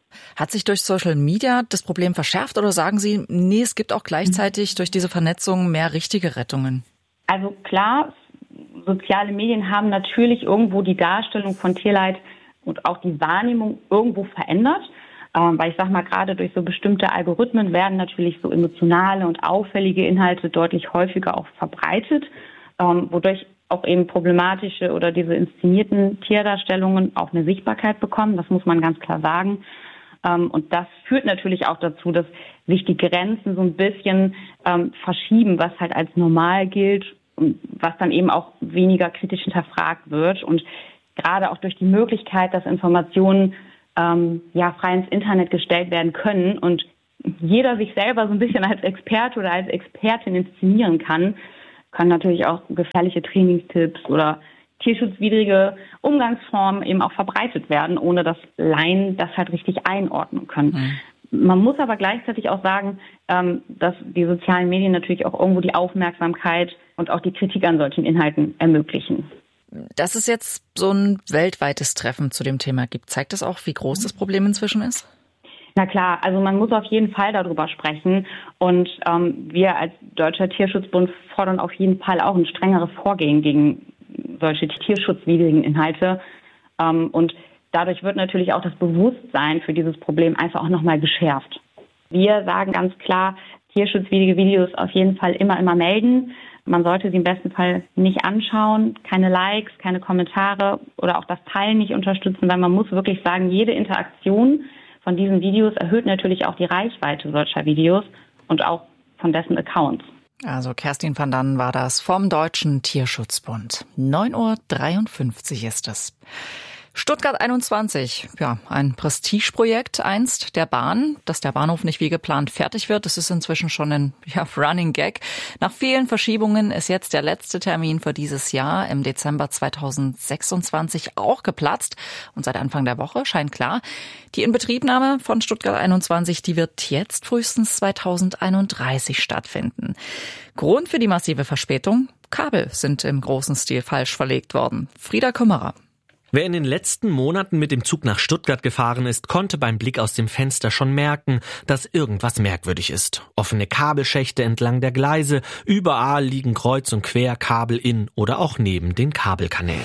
Hat sich durch Social Media das Problem verschärft oder sagen Sie, nee, es gibt auch gleichzeitig durch diese Vernetzung mehr richtige Rettungen? Also klar, soziale Medien haben natürlich irgendwo die Darstellung von Tierleid und auch die Wahrnehmung irgendwo verändert. Ähm, weil ich sag mal, gerade durch so bestimmte Algorithmen werden natürlich so emotionale und auffällige Inhalte deutlich häufiger auch verbreitet, ähm, wodurch auch eben problematische oder diese inszenierten Tierdarstellungen auch eine Sichtbarkeit bekommen. Das muss man ganz klar sagen. Ähm, und das führt natürlich auch dazu, dass sich die Grenzen so ein bisschen ähm, verschieben, was halt als normal gilt und was dann eben auch weniger kritisch hinterfragt wird. Und gerade auch durch die Möglichkeit, dass Informationen ähm, ja frei ins Internet gestellt werden können und jeder sich selber so ein bisschen als Experte oder als Expertin inszenieren kann, können natürlich auch gefährliche Trainingstipps oder tierschutzwidrige Umgangsformen eben auch verbreitet werden, ohne dass Laien das halt richtig einordnen können. Mhm. Man muss aber gleichzeitig auch sagen, ähm, dass die sozialen Medien natürlich auch irgendwo die Aufmerksamkeit und auch die Kritik an solchen Inhalten ermöglichen. Dass es jetzt so ein weltweites Treffen zu dem Thema gibt, zeigt das auch, wie groß das Problem inzwischen ist? Na klar, also man muss auf jeden Fall darüber sprechen und ähm, wir als Deutscher Tierschutzbund fordern auf jeden Fall auch ein strengeres Vorgehen gegen solche tierschutzwidrigen Inhalte ähm, und dadurch wird natürlich auch das Bewusstsein für dieses Problem einfach auch nochmal geschärft. Wir sagen ganz klar, tierschutzwidrige Videos auf jeden Fall immer, immer melden. Man sollte sie im besten Fall nicht anschauen, keine Likes, keine Kommentare oder auch das Teilen nicht unterstützen, weil man muss wirklich sagen, jede Interaktion von diesen Videos erhöht natürlich auch die Reichweite solcher Videos und auch von dessen Accounts. Also Kerstin van Dannen war das vom Deutschen Tierschutzbund. neun Uhr dreiundfünfzig ist es. Stuttgart einundzwanzig, ja, ein Prestigeprojekt einst der Bahn, dass der Bahnhof nicht wie geplant fertig wird. Das ist inzwischen schon ein ja, Running Gag. Nach vielen Verschiebungen ist jetzt der letzte Termin für dieses Jahr im Dezember zweitausendsechsundzwanzig auch geplatzt. Und seit Anfang der Woche scheint klar, die Inbetriebnahme von Stuttgart einundzwanzig, die wird jetzt frühestens zweitausendeinunddreißig stattfinden. Grund für die massive Verspätung? Kabel sind im großen Stil falsch verlegt worden. Frieda Kümmerer. Wer in den letzten Monaten mit dem Zug nach Stuttgart gefahren ist, konnte beim Blick aus dem Fenster schon merken, dass irgendwas merkwürdig ist. Offene Kabelschächte entlang der Gleise, überall liegen kreuz und quer Kabel in oder auch neben den Kabelkanälen.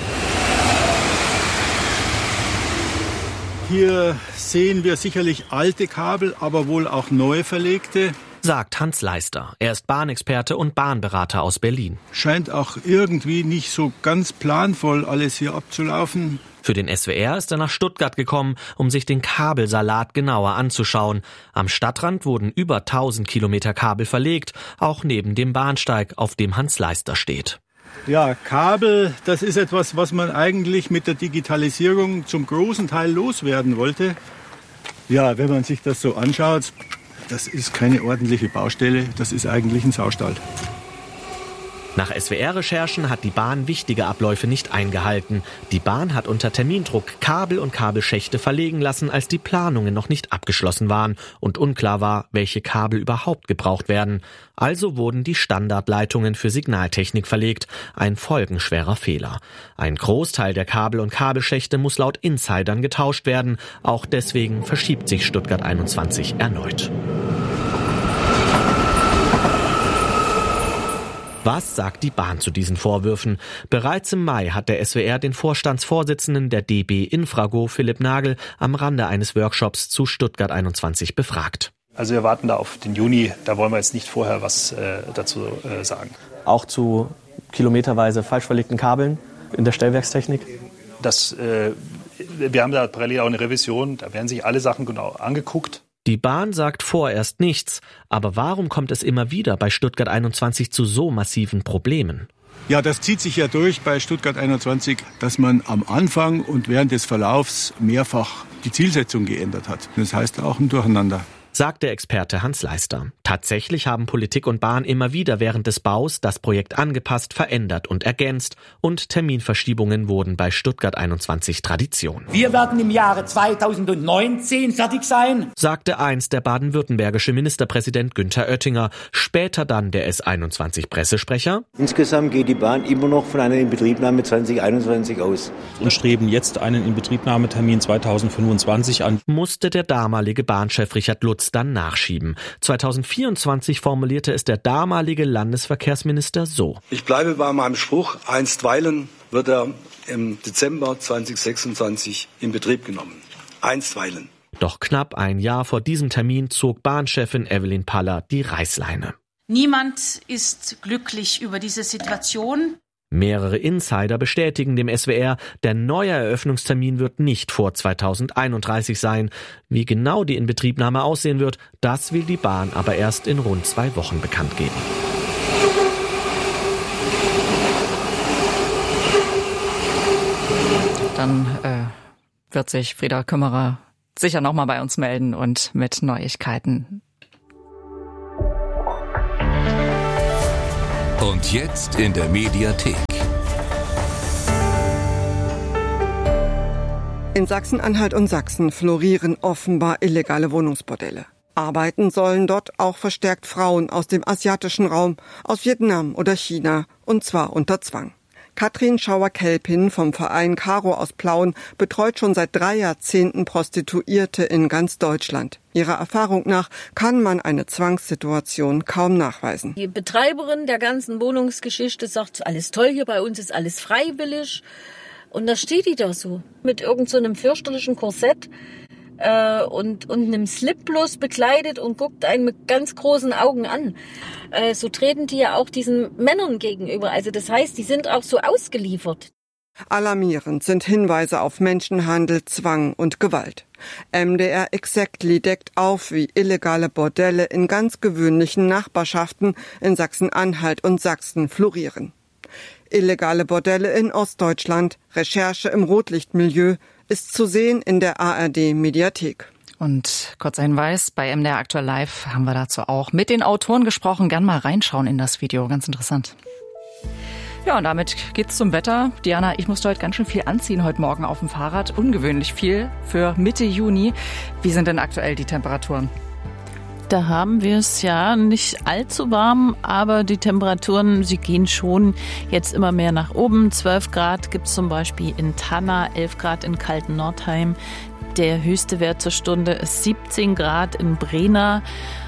Hier sehen wir sicherlich alte Kabel, aber wohl auch neu verlegte, sagt Hans Leister. Er ist Bahnexperte und Bahnberater aus Berlin. Scheint auch irgendwie nicht so ganz planvoll alles hier abzulaufen. Für den S W R ist er nach Stuttgart gekommen, um sich den Kabelsalat genauer anzuschauen. Am Stadtrand wurden über tausend Kilometer Kabel verlegt, auch neben dem Bahnsteig, auf dem Hans Leister steht. Ja, Kabel, das ist etwas, was man eigentlich mit der Digitalisierung zum großen Teil loswerden wollte. Ja, wenn man sich das so anschaut, das ist keine ordentliche Baustelle, das ist eigentlich ein Saustall. Nach S W R-Recherchen hat die Bahn wichtige Abläufe nicht eingehalten. Die Bahn hat unter Termindruck Kabel und Kabelschächte verlegen lassen, als die Planungen noch nicht abgeschlossen waren und unklar war, welche Kabel überhaupt gebraucht werden. Also wurden die Standardleitungen für Signaltechnik verlegt. Ein folgenschwerer Fehler. Ein Großteil der Kabel und Kabelschächte muss laut Insidern getauscht werden. Auch deswegen verschiebt sich Stuttgart einundzwanzig erneut. Was sagt die Bahn zu diesen Vorwürfen? Bereits im Mai hat der S W R den Vorstandsvorsitzenden der D B Infrago, Philipp Nagel, am Rande eines Workshops zu Stuttgart einundzwanzig befragt. Also wir warten da auf den Juni, da wollen wir jetzt nicht vorher was äh, dazu äh, sagen. Auch zu kilometerweise falsch verlegten Kabeln in der Stellwerkstechnik? Das, äh, wir haben da parallel auch eine Revision, da werden sich alle Sachen genau angeguckt. Die Bahn sagt vorerst nichts, aber warum kommt es immer wieder bei Stuttgart einundzwanzig zu so massiven Problemen? Ja, das zieht sich ja durch bei Stuttgart einundzwanzig, dass man am Anfang und während des Verlaufs mehrfach die Zielsetzung geändert hat. Das heißt auch ein Durcheinander. sagt der Experte Hans Leister. Tatsächlich haben Politik und Bahn immer wieder während des Baus das Projekt angepasst, verändert und ergänzt. Und Terminverschiebungen wurden bei Stuttgart einundzwanzig Tradition. Wir werden im Jahre zweitausendneunzehn fertig sein, sagte einst der baden-württembergische Ministerpräsident Günther Oettinger. Später dann der S einundzwanzig Pressesprecher. Insgesamt geht die Bahn immer noch von einer Inbetriebnahme zwanzig einundzwanzig aus. Und streben jetzt einen Inbetriebnahmetermin zweitausendfünfundzwanzig an. Musste der damalige Bahnchef Richard Lutz dann nachschieben. zweitausendvierundzwanzig formulierte es der damalige Landesverkehrsminister so. Ich bleibe bei meinem Spruch, einstweilen wird er im Dezember zweitausendsechsundzwanzig in Betrieb genommen. Einstweilen. Doch knapp ein Jahr vor diesem Termin zog Bahnchefin Evelyn Paller die Reißleine. Niemand ist glücklich über diese Situation. Mehrere Insider bestätigen dem S W R, der neue Eröffnungstermin wird nicht vor zweitausendeinunddreißig sein. Wie genau die Inbetriebnahme aussehen wird, das will die Bahn aber erst in rund zwei Wochen bekannt geben. Dann äh, wird sich Frieda Kümmerer sicher nochmal bei uns melden und mit Neuigkeiten. Und jetzt in der Mediathek. In Sachsen-Anhalt und Sachsen florieren offenbar illegale Wohnungsbordelle. Arbeiten sollen dort auch verstärkt Frauen aus dem asiatischen Raum, aus Vietnam oder China, und zwar unter Zwang. Katrin Schauer-Kelpin vom Verein Caro aus Plauen betreut schon seit drei Jahrzehnten Prostituierte in ganz Deutschland. Ihrer Erfahrung nach kann man eine Zwangssituation kaum nachweisen. Die Betreiberin der ganzen Wohnungsgeschichte sagt, alles toll hier bei uns, ist alles freiwillig. Und da steht die da so, mit irgend so einem fürchterlichen Korsett äh, und, und einem Slip bloß bekleidet und guckt einen mit ganz großen Augen an. Äh, so treten die ja auch diesen Männern gegenüber. Also das heißt, die sind auch so ausgeliefert. Alarmierend sind Hinweise auf Menschenhandel, Zwang und Gewalt. M D R Exactly deckt auf, wie illegale Bordelle in ganz gewöhnlichen Nachbarschaften in Sachsen-Anhalt und Sachsen florieren. Illegale Bordelle in Ostdeutschland, Recherche im Rotlichtmilieu, ist zu sehen in der A R D-Mediathek. Und kurzer Hinweis, bei M D R Aktuell Live haben wir dazu auch mit den Autoren gesprochen. Gern mal reinschauen in das Video, ganz interessant. Ja, und damit geht's zum Wetter. Diana, ich musste heute ganz schön viel anziehen heute Morgen auf dem Fahrrad. Ungewöhnlich viel für Mitte Juni. Wie sind denn aktuell die Temperaturen? Da haben wir es ja nicht allzu warm, aber die Temperaturen, sie gehen schon jetzt immer mehr nach oben. zwölf Grad gibt es zum Beispiel in Tanna, elf Grad in Kalten-Nordheim. Der höchste Wert zur Stunde ist siebzehn Grad in Brena.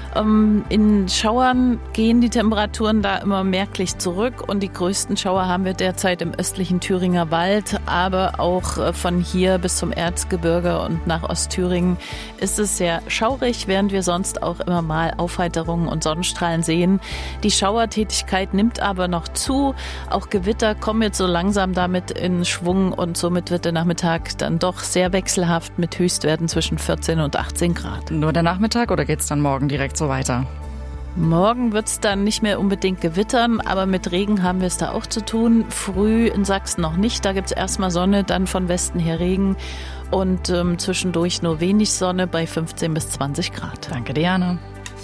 In Schauern gehen die Temperaturen da immer merklich zurück und die größten Schauer haben wir derzeit im östlichen Thüringer Wald, aber auch von hier bis zum Erzgebirge und nach Ostthüringen ist es sehr schaurig, während wir sonst auch immer mal Aufheiterungen und Sonnenstrahlen sehen. Die Schauertätigkeit nimmt aber noch zu, auch Gewitter kommen jetzt so langsam damit in Schwung und somit wird der Nachmittag dann doch sehr wechselhaft mit Höchstwerten zwischen vierzehn und achtzehn Grad. Nur der Nachmittag oder geht's dann morgen direkt so weiter? Morgen wird es dann nicht mehr unbedingt gewittern, aber mit Regen haben wir es da auch zu tun. Früh in Sachsen noch nicht, da gibt es erstmal Sonne, dann von Westen her Regen und ähm, zwischendurch nur wenig Sonne bei fünfzehn bis zwanzig Grad. Danke, Diana.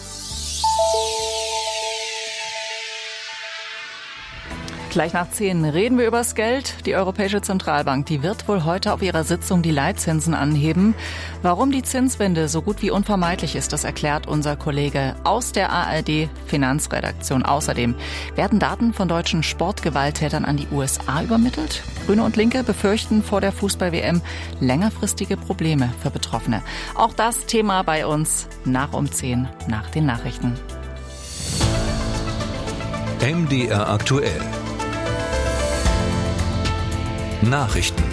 Gleich nach zehn reden wir übers Geld. Die Europäische Zentralbank, die wird wohl heute auf ihrer Sitzung die Leitzinsen anheben. Warum die Zinswende so gut wie unvermeidlich ist, das erklärt unser Kollege aus der A R D Finanzredaktion. Außerdem werden Daten von deutschen Sportgewalttätern an die U S A übermittelt. Grüne und Linke befürchten vor der Fußball-W M längerfristige Probleme für Betroffene. Auch das Thema bei uns nach um zehn, nach den Nachrichten. M D R aktuell. Nachrichten.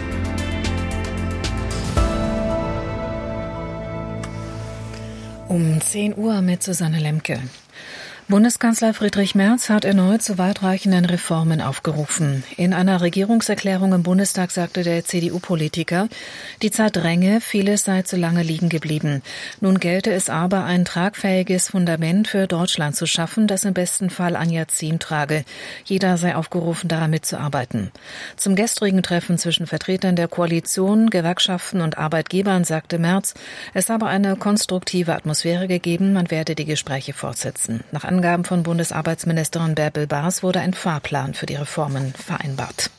Um zehn Uhr mit Susanne Lemke. Bundeskanzler Friedrich Merz hat erneut zu weitreichenden Reformen aufgerufen. In einer Regierungserklärung im Bundestag sagte der C D U-Politiker, die Zeit dränge, vieles sei zu lange liegen geblieben. Nun gelte es aber, ein tragfähiges Fundament für Deutschland zu schaffen, das im besten Fall ein Jahrzehnt trage. Jeder sei aufgerufen, daran mitzuarbeiten. Zum gestrigen Treffen zwischen Vertretern der Koalition, Gewerkschaften und Arbeitgebern sagte Merz, es habe eine konstruktive Atmosphäre gegeben, man werde die Gespräche fortsetzen. Nach Angaben von Bundesarbeitsministerin Bärbel Baas wurde ein Fahrplan für die Reformen vereinbart.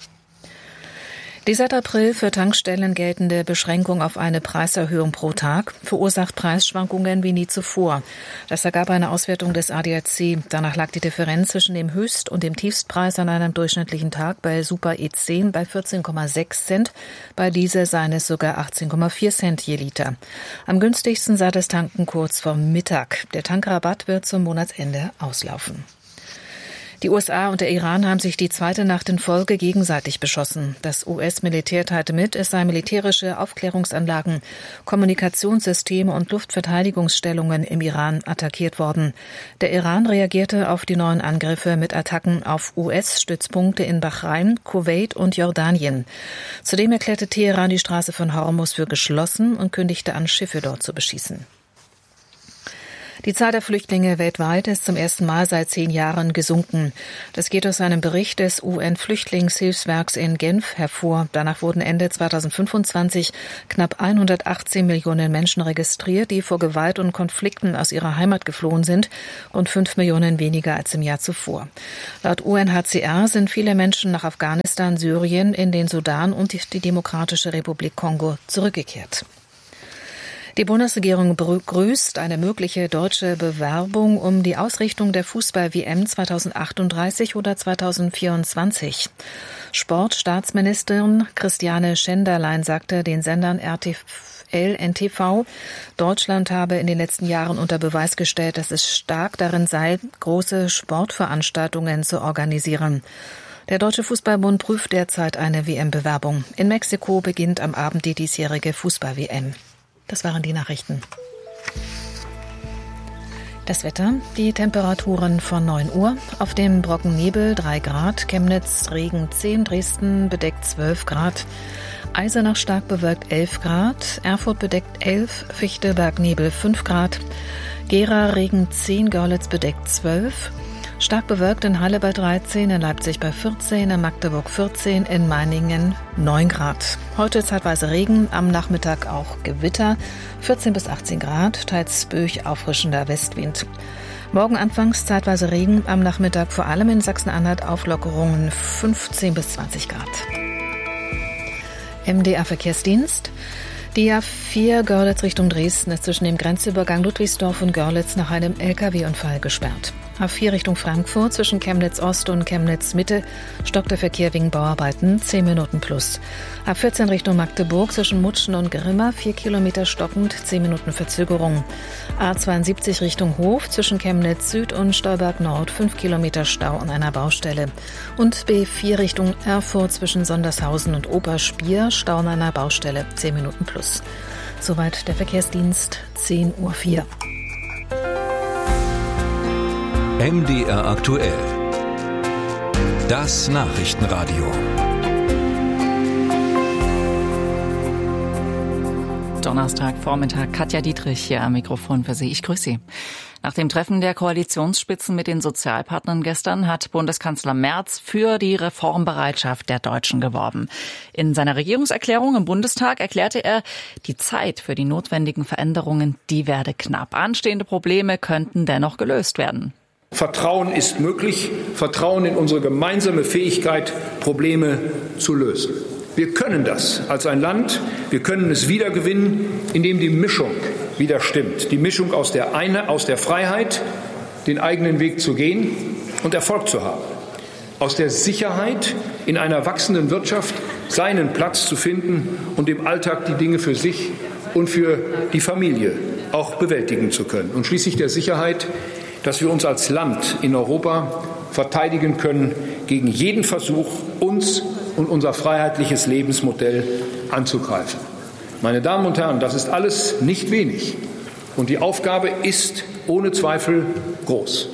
Die seit April für Tankstellen geltende Beschränkung auf eine Preiserhöhung pro Tag verursacht Preisschwankungen wie nie zuvor. Das ergab eine Auswertung des A D A C. Danach lag die Differenz zwischen dem Höchst- und dem Tiefstpreis an einem durchschnittlichen Tag bei Super E zehn bei vierzehn Komma sechs Cent, bei Diesel seien es sogar achtzehn Komma vier Cent je Liter. Am günstigsten sei das Tanken kurz vor Mittag. Der Tankrabatt wird zum Monatsende auslaufen. Die U S A und der Iran haben sich die zweite Nacht in Folge gegenseitig beschossen. Das U S-Militär teilte mit, es seien militärische Aufklärungsanlagen, Kommunikationssysteme und Luftverteidigungsstellungen im Iran attackiert worden. Der Iran reagierte auf die neuen Angriffe mit Attacken auf U S-Stützpunkte in Bahrain, Kuwait und Jordanien. Zudem erklärte Teheran die Straße von Hormuz für geschlossen und kündigte an, Schiffe dort zu beschießen. Die Zahl der Flüchtlinge weltweit ist zum ersten Mal seit zehn Jahren gesunken. Das geht aus einem Bericht des U N-Flüchtlingshilfswerks in Genf hervor. Danach wurden Ende zweitausendfünfundzwanzig knapp hundertachtzehn Millionen Menschen registriert, die vor Gewalt und Konflikten aus ihrer Heimat geflohen sind, rund fünf Millionen weniger als im Jahr zuvor. Laut U N H C R sind viele Menschen nach Afghanistan, Syrien, in den Sudan und die Demokratische Republik Kongo zurückgekehrt. Die Bundesregierung begrüßt eine mögliche deutsche Bewerbung um die Ausrichtung der Fußball-W M zweitausendachtunddreißig oder zweitausendvierundzwanzig. Sportstaatsministerin Christiane Schenderlein sagte den Sendern R T L, N T V, Deutschland habe in den letzten Jahren unter Beweis gestellt, dass es stark darin sei, große Sportveranstaltungen zu organisieren. Der Deutsche Fußballbund prüft derzeit eine W M-Bewerbung. In Mexiko beginnt am Abend die diesjährige Fußball-W M. Das waren die Nachrichten. Das Wetter, die Temperaturen von neun Uhr. Auf dem Brocken Nebel drei Grad, Chemnitz Regen zehn, Dresden bedeckt zwölf Grad, Eisenach stark bewölkt elf Grad, Erfurt bedeckt elf, Fichtelberg Nebel fünf Grad, Gera Regen zehn, Görlitz bedeckt zwölf, stark bewölkt in Halle bei dreizehn, in Leipzig bei vierzehn, in Magdeburg vierzehn, in Meiningen neun Grad. Heute zeitweise Regen, am Nachmittag auch Gewitter, vierzehn bis achtzehn Grad, teils böig auffrischender Westwind. Morgen anfangs zeitweise Regen, am Nachmittag vor allem in Sachsen-Anhalt Auflockerungen fünfzehn bis zwanzig Grad. M D R-Verkehrsdienst. Die A vier Görlitz Richtung Dresden ist zwischen dem Grenzübergang Ludwigsdorf und Görlitz nach einem L K W-Unfall gesperrt. A vier Richtung Frankfurt zwischen Chemnitz Ost und Chemnitz Mitte stockt der Verkehr wegen Bauarbeiten zehn Minuten plus. A vierzehn Richtung Magdeburg zwischen Mutschen und Grimma vier Kilometer stockend, zehn Minuten Verzögerung. A zweiundsiebzig Richtung Hof zwischen Chemnitz Süd und Stolberg Nord fünf Kilometer Stau an einer Baustelle. Und B vier Richtung Erfurt zwischen Sondershausen und Oberspier Stau an einer Baustelle, zehn Minuten plus. Soweit der Verkehrsdienst, zehn Uhr vier. M D R aktuell. Das Nachrichtenradio. Donnerstag, Vormittag, Katja Dietrich hier am Mikrofon für Sie. Ich grüße Sie. Nach dem Treffen der Koalitionsspitzen mit den Sozialpartnern gestern hat Bundeskanzler Merz für die Reformbereitschaft der Deutschen geworben. In seiner Regierungserklärung im Bundestag erklärte er, die Zeit für die notwendigen Veränderungen, die werde knapp. Anstehende Probleme könnten dennoch gelöst werden. Vertrauen ist möglich, Vertrauen in unsere gemeinsame Fähigkeit, Probleme zu lösen. Wir können das als ein Land, wir können es wiedergewinnen, indem die Mischung wieder stimmt. Die Mischung aus der, eine, aus der Freiheit, den eigenen Weg zu gehen und Erfolg zu haben. Aus der Sicherheit, in einer wachsenden Wirtschaft seinen Platz zu finden und im Alltag die Dinge für sich und für die Familie auch bewältigen zu können. Und schließlich der Sicherheit, dass wir uns als Land in Europa verteidigen können gegen jeden Versuch, uns und unser freiheitliches Lebensmodell anzugreifen. Meine Damen und Herren, das ist alles nicht wenig. Und die Aufgabe ist ohne Zweifel groß.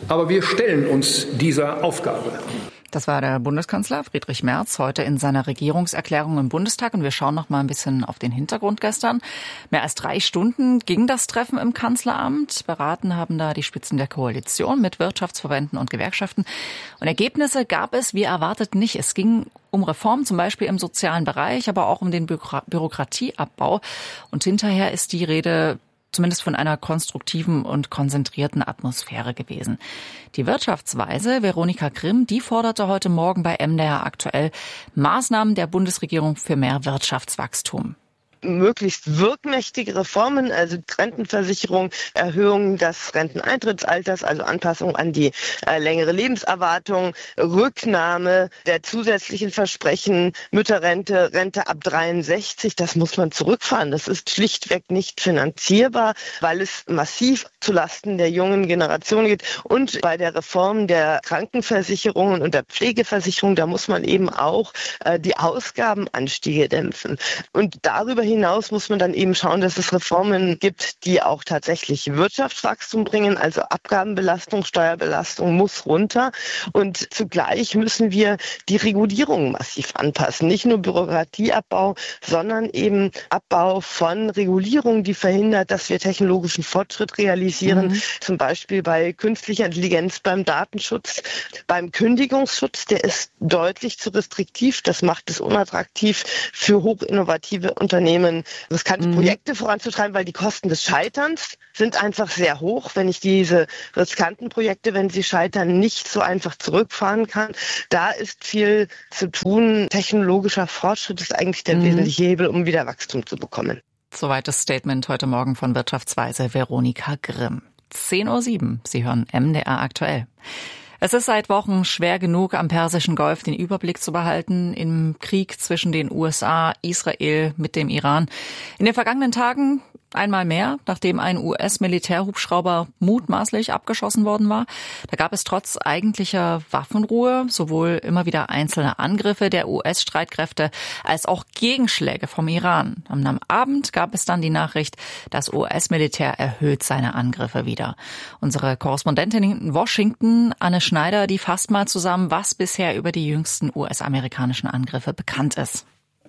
Aber wir stellen uns dieser Aufgabe. Das war der Bundeskanzler Friedrich Merz heute in seiner Regierungserklärung im Bundestag. Und wir schauen noch mal ein bisschen auf den Hintergrund gestern. Mehr als drei Stunden ging das Treffen im Kanzleramt. Beraten haben da die Spitzen der Koalition mit Wirtschaftsverbänden und Gewerkschaften. Und Ergebnisse gab es, wie erwartet, nicht. Es ging um Reformen, zum Beispiel im sozialen Bereich, aber auch um den Bürokra- Bürokratieabbau. Und hinterher ist die Rede zumindest von einer konstruktiven und konzentrierten Atmosphäre gewesen. Die Wirtschaftsweise Veronika Grimm, die forderte heute Morgen bei M D R aktuell Maßnahmen der Bundesregierung für mehr Wirtschaftswachstum. Möglichst wirkmächtige Reformen, also Rentenversicherung, Erhöhung des Renteneintrittsalters, also Anpassung an die äh, längere Lebenserwartung, Rücknahme der zusätzlichen Versprechen, Mütterrente, Rente ab dreiundsechzig, das muss man zurückfahren. Das ist schlichtweg nicht finanzierbar, weil es massiv zulasten der jungen Generation geht. Und bei der Reform der Krankenversicherungen und der Pflegeversicherung, da muss man eben auch äh, die Ausgabenanstiege dämpfen. Und darüber hinaus hinaus muss man dann eben schauen, dass es Reformen gibt, die auch tatsächlich Wirtschaftswachstum bringen. Also Abgabenbelastung, Steuerbelastung muss runter. Und zugleich müssen wir die Regulierung massiv anpassen. Nicht nur Bürokratieabbau, sondern eben Abbau von Regulierung, die verhindert, dass wir technologischen Fortschritt realisieren. Mhm. Zum Beispiel bei künstlicher Intelligenz, beim Datenschutz, beim Kündigungsschutz. Der ist deutlich zu restriktiv. Das macht es unattraktiv für hochinnovative Unternehmen, riskante mhm. Projekte voranzutreiben, weil die Kosten des Scheiterns sind einfach sehr hoch. Wenn ich diese riskanten Projekte, wenn sie scheitern, nicht so einfach zurückfahren kann, da ist viel zu tun. Technologischer Fortschritt ist eigentlich der mhm. wesentliche Hebel, um wieder Wachstum zu bekommen. Soweit das Statement heute Morgen von Wirtschaftsweise Veronika Grimm. zehn Uhr sieben, Sie hören M D R aktuell. Es ist seit Wochen schwer genug, am Persischen Golf den Überblick zu behalten im Krieg zwischen den U S A, Israel mit dem Iran. In den vergangenen Tagen einmal mehr, nachdem ein U S-Militärhubschrauber mutmaßlich abgeschossen worden war. Da gab es trotz eigentlicher Waffenruhe sowohl immer wieder einzelne Angriffe der U S-Streitkräfte als auch Gegenschläge vom Iran. Am Abend gab es dann die Nachricht, das U S-Militär erhöht seine Angriffe wieder. Unsere Korrespondentin in Washington, Anne Schneider, die fasst mal zusammen, was bisher über die jüngsten U S-amerikanischen Angriffe bekannt ist.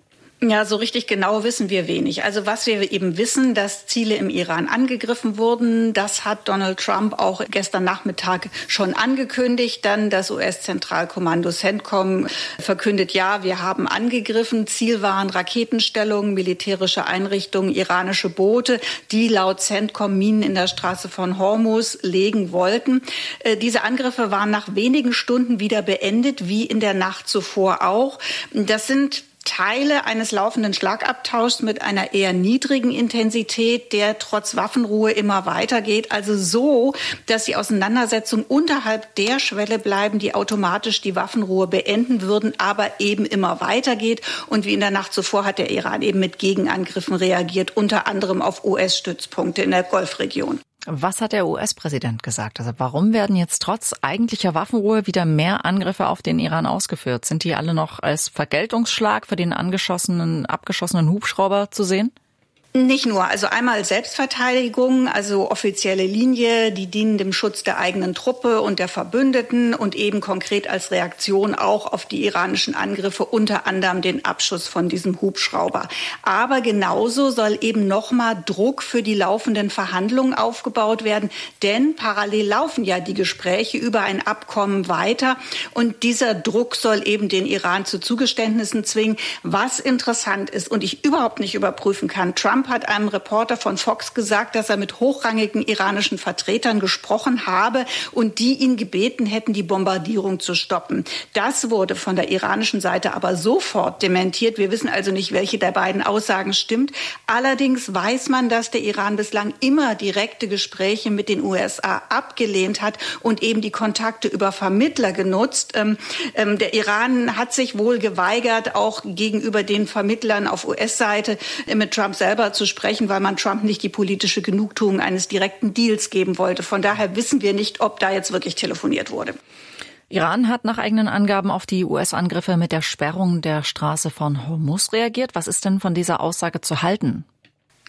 Ja, so richtig genau wissen wir wenig. Also was wir eben wissen, dass Ziele im Iran angegriffen wurden, das hat Donald Trump auch gestern Nachmittag schon angekündigt. Dann das U S-Zentralkommando CENTCOM verkündet, ja, wir haben angegriffen. Ziel waren Raketenstellungen, militärische Einrichtungen, iranische Boote, die laut CENTCOM Minen in der Straße von Hormuz legen wollten. Äh, diese Angriffe waren nach wenigen Stunden wieder beendet, wie in der Nacht zuvor auch. Das sind Teile eines laufenden Schlagabtauschs mit einer eher niedrigen Intensität, der trotz Waffenruhe immer weitergeht. Also so, dass die Auseinandersetzungen unterhalb der Schwelle bleiben, die automatisch die Waffenruhe beenden würden, aber eben immer weitergeht. Und wie in der Nacht zuvor hat der Iran eben mit Gegenangriffen reagiert, unter anderem auf U S-Stützpunkte in der Golfregion. Was hat der U S-Präsident gesagt? Also warum werden jetzt trotz eigentlicher Waffenruhe wieder mehr Angriffe auf den Iran ausgeführt? Sind die alle noch als Vergeltungsschlag für den angeschossenen, abgeschossenen Hubschrauber zu sehen? Nicht nur. Also einmal Selbstverteidigung, also offizielle Linie, die dienen dem Schutz der eigenen Truppe und der Verbündeten und eben konkret als Reaktion auch auf die iranischen Angriffe, unter anderem den Abschuss von diesem Hubschrauber. Aber genauso soll eben nochmal Druck für die laufenden Verhandlungen aufgebaut werden, denn parallel laufen ja die Gespräche über ein Abkommen weiter und dieser Druck soll eben den Iran zu Zugeständnissen zwingen. Was interessant ist und ich überhaupt nicht überprüfen kann, Trump hat einem Reporter von Fox gesagt, dass er mit hochrangigen iranischen Vertretern gesprochen habe und die ihn gebeten hätten, die Bombardierung zu stoppen. Das wurde von der iranischen Seite aber sofort dementiert. Wir wissen also nicht, welche der beiden Aussagen stimmt. Allerdings weiß man, dass der Iran bislang immer direkte Gespräche mit den U S A abgelehnt hat und eben die Kontakte über Vermittler genutzt. Ähm, ähm, der Iran hat sich wohl geweigert, auch gegenüber den Vermittlern auf U S-Seite äh, mit Trump selber zu sprechen, weil man Trump nicht die politische Genugtuung eines direkten Deals geben wollte. Von daher wissen wir nicht, ob da jetzt wirklich telefoniert wurde. Iran hat nach eigenen Angaben auf die U S-Angriffe mit der Sperrung der Straße von Hormuz reagiert. Was ist denn von dieser Aussage zu halten?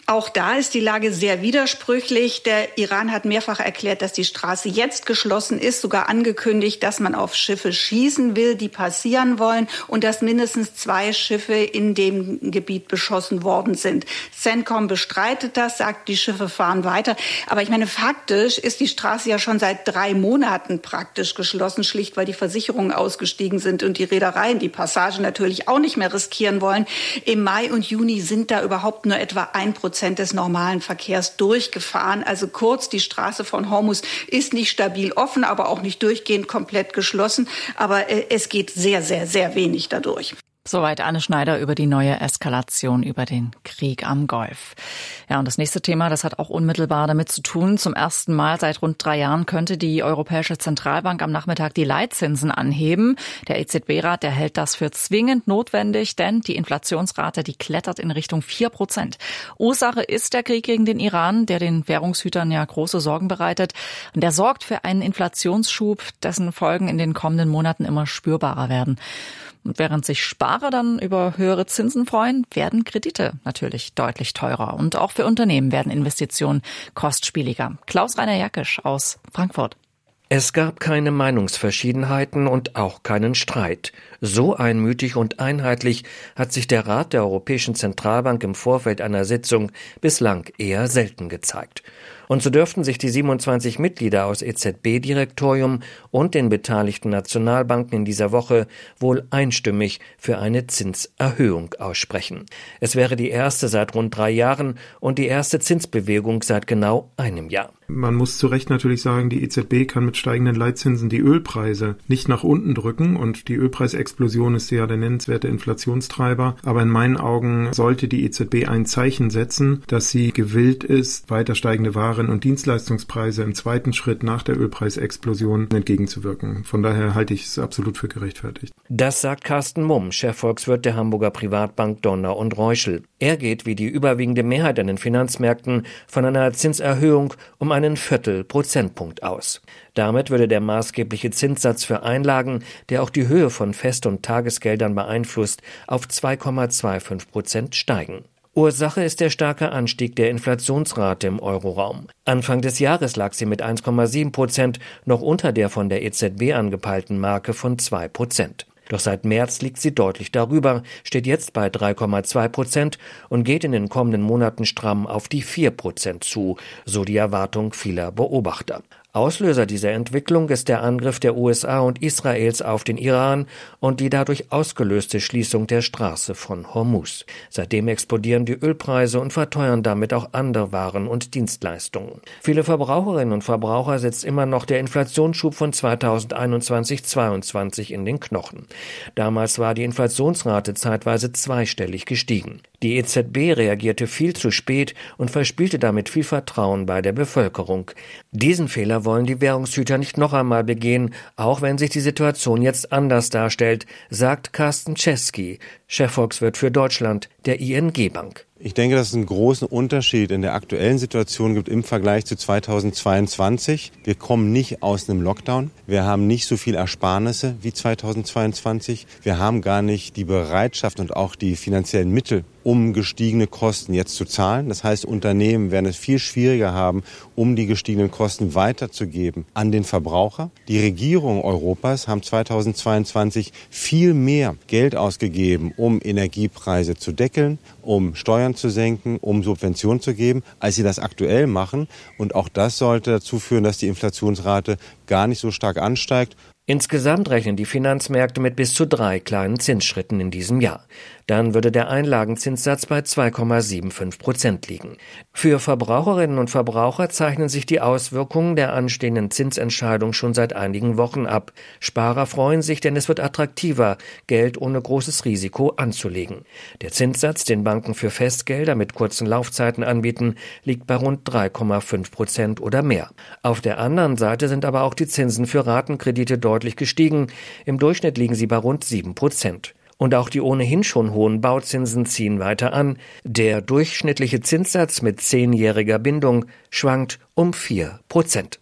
Auch da ist die Lage sehr widersprüchlich. Der Iran hat mehrfach erklärt, dass die Straße jetzt geschlossen ist, sogar angekündigt, dass man auf Schiffe schießen will, die passieren wollen, und dass mindestens zwei Schiffe in dem Gebiet beschossen worden sind. CENTCOM bestreitet das, sagt, die Schiffe fahren weiter. Aber ich meine, faktisch ist die Straße ja schon seit drei Monaten praktisch geschlossen, schlicht weil die Versicherungen ausgestiegen sind und die Reedereien die Passage natürlich auch nicht mehr riskieren wollen. Im Mai und Juni sind da überhaupt nur etwa ein Prozent des normalen Verkehrs durchgefahren. Also kurz, die Straße von Hormuz ist nicht stabil offen, aber auch nicht durchgehend komplett geschlossen. Aber äh, es geht sehr, sehr, sehr wenig dadurch. Soweit Anne Schneider über die neue Eskalation, über den Krieg am Golf. Ja, und das nächste Thema, das hat auch unmittelbar damit zu tun. Zum ersten Mal seit rund drei Jahren könnte die Europäische Zentralbank am Nachmittag die Leitzinsen anheben. Der E Z B-Rat, der hält das für zwingend notwendig, denn die Inflationsrate, die klettert in Richtung vier Prozent. Ursache ist der Krieg gegen den Iran, der den Währungshütern ja große Sorgen bereitet. Und der sorgt für einen Inflationsschub, dessen Folgen in den kommenden Monaten immer spürbarer werden. Und während sich Sparer dann über höhere Zinsen freuen, werden Kredite natürlich deutlich teurer. Und auch für Unternehmen werden Investitionen kostspieliger. Klaus-Rainer Jackisch aus Frankfurt. Es gab keine Meinungsverschiedenheiten und auch keinen Streit. So einmütig und einheitlich hat sich der Rat der Europäischen Zentralbank im Vorfeld einer Sitzung bislang eher selten gezeigt. Und so dürften sich die siebenundzwanzig Mitglieder aus E Z B-Direktorium und den beteiligten Nationalbanken in dieser Woche wohl einstimmig für eine Zinserhöhung aussprechen. Es wäre die erste seit rund drei Jahren und die erste Zinsbewegung seit genau einem Jahr. Man muss zu Recht natürlich sagen, die E Z B kann mit steigenden Leitzinsen die Ölpreise nicht nach unten drücken und die Ölpreisexplosion ist ja der nennenswerte Inflationstreiber. Aber in meinen Augen sollte die E Z B ein Zeichen setzen, dass sie gewillt ist, weiter steigende Waren und Dienstleistungspreise im zweiten Schritt nach der Ölpreisexplosion entgegenzuwirken. Von daher halte ich es absolut für gerechtfertigt. Das sagt Carsten Mumm, Chefvolkswirt der Hamburger Privatbank Donner und Reuschel. Er geht wie die überwiegende Mehrheit an den Finanzmärkten von einer Zinserhöhung um einen Viertelprozentpunkt aus. Damit würde der maßgebliche Zinssatz für Einlagen, der auch die Höhe von Fest- und Tagesgeldern beeinflusst, auf zwei Komma fünfundzwanzig Prozent steigen. Ursache ist der starke Anstieg der Inflationsrate im Euroraum. Anfang des Jahres lag sie mit eins Komma sieben Prozent noch unter der von der E Z B angepeilten Marke von zwei Prozent. Doch seit März liegt sie deutlich darüber, steht jetzt bei drei Komma zwei Prozent und geht in den kommenden Monaten stramm auf die vier Prozent zu, so die Erwartung vieler Beobachter. Auslöser dieser Entwicklung ist der Angriff der U S A und Israels auf den Iran und die dadurch ausgelöste Schließung der Straße von Hormuz. Seitdem explodieren die Ölpreise und verteuern damit auch andere Waren und Dienstleistungen. Viele Verbraucherinnen und Verbraucher setzt immer noch der Inflationsschub von zweitausendeinundzwanzig zweiundzwanzig in den Knochen. Damals war die Inflationsrate zeitweise zweistellig gestiegen. Die E Z B reagierte viel zu spät und verspielte damit viel Vertrauen bei der Bevölkerung. Diesen Fehler wollen die Währungshüter nicht noch einmal begehen, auch wenn sich die Situation jetzt anders darstellt, sagt Carsten Czeski, Chefvolkswirt für Deutschland der I N G-Bank. Ich denke, dass es einen großen Unterschied in der aktuellen Situation gibt im Vergleich zu zweitausendzweiundzwanzig. Wir kommen nicht aus einem Lockdown. Wir haben nicht so viel Ersparnisse wie zweitausendzweiundzwanzig. Wir haben gar nicht die Bereitschaft und auch die finanziellen Mittel, um gestiegene Kosten jetzt zu zahlen. Das heißt, Unternehmen werden es viel schwieriger haben, um die gestiegenen Kosten weiterzugeben an den Verbraucher. Die Regierungen Europas haben zweitausendzweiundzwanzig viel mehr Geld ausgegeben, um Energiepreise zu deckeln, um Steuern zu senken, um Subventionen zu geben, als sie das aktuell machen. Und auch das sollte dazu führen, dass die Inflationsrate gar nicht so stark ansteigt. Insgesamt rechnen die Finanzmärkte mit bis zu drei kleinen Zinsschritten in diesem Jahr. Dann würde der Einlagenzinssatz bei zwei Komma fünfundsiebzig Prozent liegen. Für Verbraucherinnen und Verbraucher zeichnen sich die Auswirkungen der anstehenden Zinsentscheidung schon seit einigen Wochen ab. Sparer freuen sich, denn es wird attraktiver, Geld ohne großes Risiko anzulegen. Der Zinssatz, den Banken für Festgelder mit kurzen Laufzeiten anbieten, liegt bei rund drei Komma fünf Prozent oder mehr. Auf der anderen Seite sind aber auch die Zinsen für Ratenkredite deutlich gestiegen. Im Durchschnitt liegen sie bei rund sieben Prozent. Und auch die ohnehin schon hohen Bauzinsen ziehen weiter an. Der durchschnittliche Zinssatz mit zehnjähriger Bindung schwankt um vier Prozent.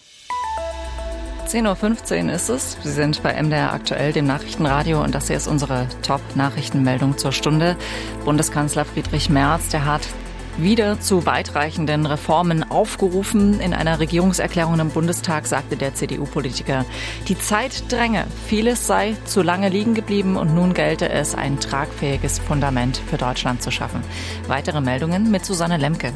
zehn Uhr fünfzehn ist es. Sie sind bei M D R aktuell, dem Nachrichtenradio, und das hier ist unsere Top-Nachrichtenmeldung zur Stunde. Bundeskanzler Friedrich Merz, der hat wieder zu weitreichenden Reformen aufgerufen. In einer Regierungserklärung im Bundestag sagte der C D U-Politiker, die Zeit dränge, vieles sei zu lange liegen geblieben und nun gelte es, ein tragfähiges Fundament für Deutschland zu schaffen. Weitere Meldungen mit Susanne Lemke.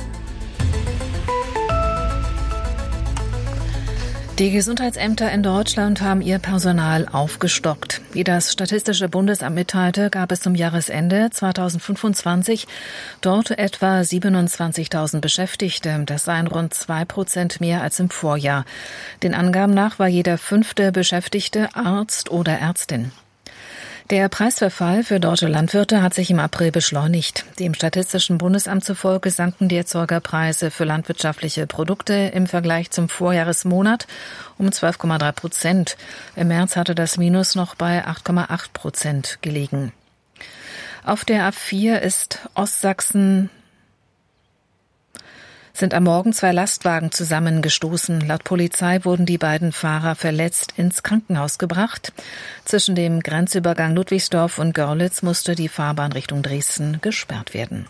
Die Gesundheitsämter in Deutschland haben ihr Personal aufgestockt. Wie das Statistische Bundesamt mitteilte, gab es zum Jahresende zweitausendfünfundzwanzig dort etwa siebenundzwanzigtausend Beschäftigte. Das seien rund zwei Prozent mehr als im Vorjahr. Den Angaben nach war jeder fünfte Beschäftigte Arzt oder Ärztin. Der Preisverfall für deutsche Landwirte hat sich im April beschleunigt. Dem Statistischen Bundesamt zufolge sanken die Erzeugerpreise für landwirtschaftliche Produkte im Vergleich zum Vorjahresmonat um zwölf Komma drei Prozent. Im März hatte das Minus noch bei acht Komma acht Prozent gelegen. Auf der A vier ist Ostsachsen sind am Morgen zwei Lastwagen zusammengestoßen. Laut Polizei wurden die beiden Fahrer verletzt ins Krankenhaus gebracht. Zwischen dem Grenzübergang Ludwigsdorf und Görlitz musste die Fahrbahn Richtung Dresden gesperrt werden.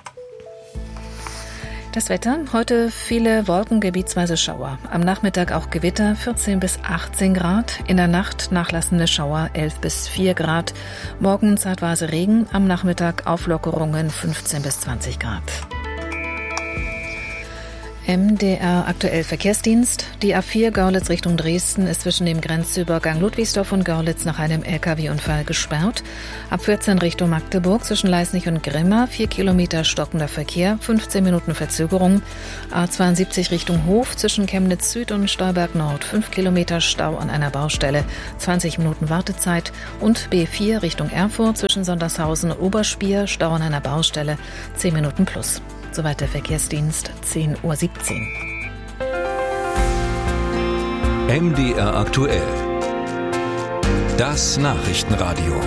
Das Wetter, heute viele Wolken, gebietsweise Schauer. Am Nachmittag auch Gewitter, vierzehn bis achtzehn Grad. In der Nacht nachlassende Schauer, elf bis vier Grad. Morgen zeitweise Regen, am Nachmittag Auflockerungen, fünfzehn bis zwanzig Grad. M D R aktuell Verkehrsdienst. Die A vier Görlitz Richtung Dresden ist zwischen dem Grenzübergang Ludwigsdorf und Görlitz nach einem L K W-Unfall gesperrt. Ab vierzehn Richtung Magdeburg zwischen Leisnig und Grimma vier Kilometer stockender Verkehr, fünfzehn Minuten Verzögerung. A zweiundsiebzig Richtung Hof zwischen Chemnitz Süd und Stolberg Nord fünf Kilometer Stau an einer Baustelle, zwanzig Minuten Wartezeit. Und B vier Richtung Erfurt zwischen Sondershausen und Oberspier Stau an einer Baustelle, zehn Minuten plus. Soweit der Verkehrsdienst, zehn Uhr siebzehn. M D R aktuell. Das Nachrichtenradio.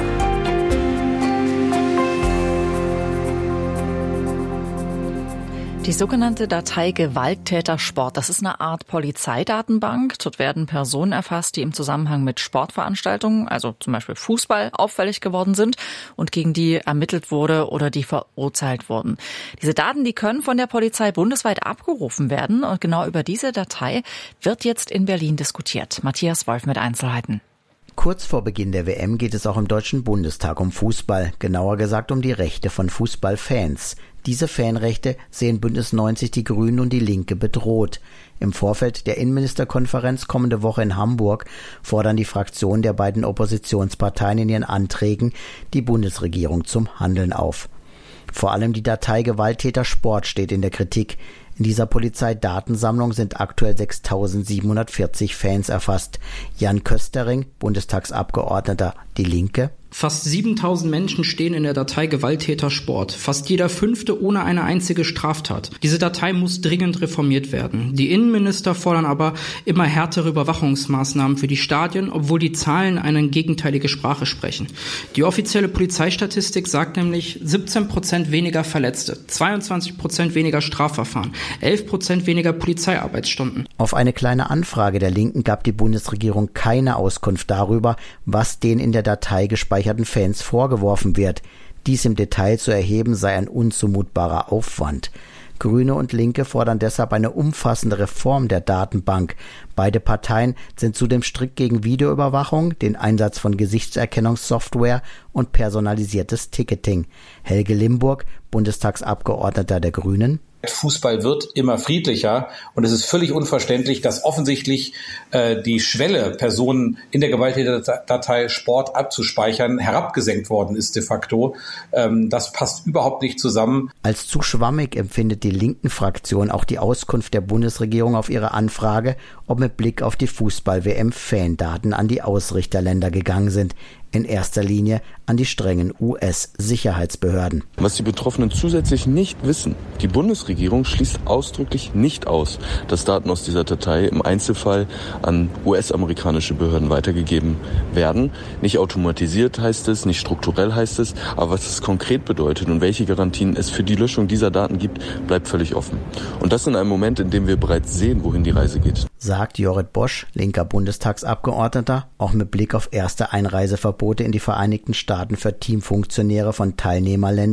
Die sogenannte Datei Gewalttätersport, das ist eine Art Polizeidatenbank. Dort werden Personen erfasst, die im Zusammenhang mit Sportveranstaltungen, also zum Beispiel Fußball, auffällig geworden sind und gegen die ermittelt wurde oder die verurteilt wurden. Diese Daten, die können von der Polizei bundesweit abgerufen werden und genau über diese Datei wird jetzt in Berlin diskutiert. Matthias Wolf mit Einzelheiten. Kurz vor Beginn der W M geht es auch im Deutschen Bundestag um Fußball, genauer gesagt um die Rechte von Fußballfans. Diese Fanrechte sehen Bündnis neunzig, die Grünen und die Linke bedroht. Im Vorfeld der Innenministerkonferenz kommende Woche in Hamburg fordern die Fraktionen der beiden Oppositionsparteien in ihren Anträgen die Bundesregierung zum Handeln auf. Vor allem die Datei Gewalttätersport steht in der Kritik. In dieser Polizeidatensammlung sind aktuell sechstausendsiebenhundertvierzig Fans erfasst. Jan Köstering, Bundestagsabgeordneter Die Linke. Fast siebentausend Menschen stehen in der Datei Gewalttätersport. Fast jeder fünfte ohne eine einzige Straftat. Diese Datei muss dringend reformiert werden. Die Innenminister fordern aber immer härtere Überwachungsmaßnahmen für die Stadien, obwohl die Zahlen eine gegenteilige Sprache sprechen. Die offizielle Polizeistatistik sagt nämlich siebzehn Prozent weniger Verletzte, zweiundzwanzig Prozent weniger Strafverfahren, elf Prozent weniger Polizeiarbeitsstunden. Auf eine kleine Anfrage der Linken gab die Bundesregierung keine Auskunft darüber, was den in der Datei gespeicherten Fans vorgeworfen wird. Dies im Detail zu erheben sei ein unzumutbarer Aufwand. Grüne und Linke fordern deshalb eine umfassende Reform der Datenbank. Beide Parteien sind zudem strikt gegen Videoüberwachung, den Einsatz von Gesichtserkennungssoftware und personalisiertes Ticketing. Helge Limburg, Bundestagsabgeordneter der Grünen. Fußball wird immer friedlicher und es ist völlig unverständlich, dass offensichtlich äh, die Schwelle, Personen in der Gewalttäterdatei Sport abzuspeichern, herabgesenkt worden ist de facto. Ähm, das passt überhaupt nicht zusammen. Als zu schwammig empfindet die Linken-Fraktion auch die Auskunft der Bundesregierung auf ihre Anfrage, ob mit Blick auf die Fußball-W M Fandaten an die Ausrichterländer gegangen sind. In erster Linie an die strengen U S-Sicherheitsbehörden. Was die Betroffenen zusätzlich nicht wissen, die Bundesregierung schließt ausdrücklich nicht aus, dass Daten aus dieser Datei im Einzelfall an U S-amerikanische Behörden weitergegeben werden. Nicht automatisiert heißt es, nicht strukturell heißt es, aber was es konkret bedeutet und welche Garantien es für die Löschung dieser Daten gibt, bleibt völlig offen. Und das in einem Moment, in dem wir bereits sehen, wohin die Reise geht. Sagt Jorrit Bosch, linker Bundestagsabgeordneter, auch mit Blick auf erste Einreiseverbote in die Vereinigten Staaten für Teamfunktionäre von Teilnehmerländern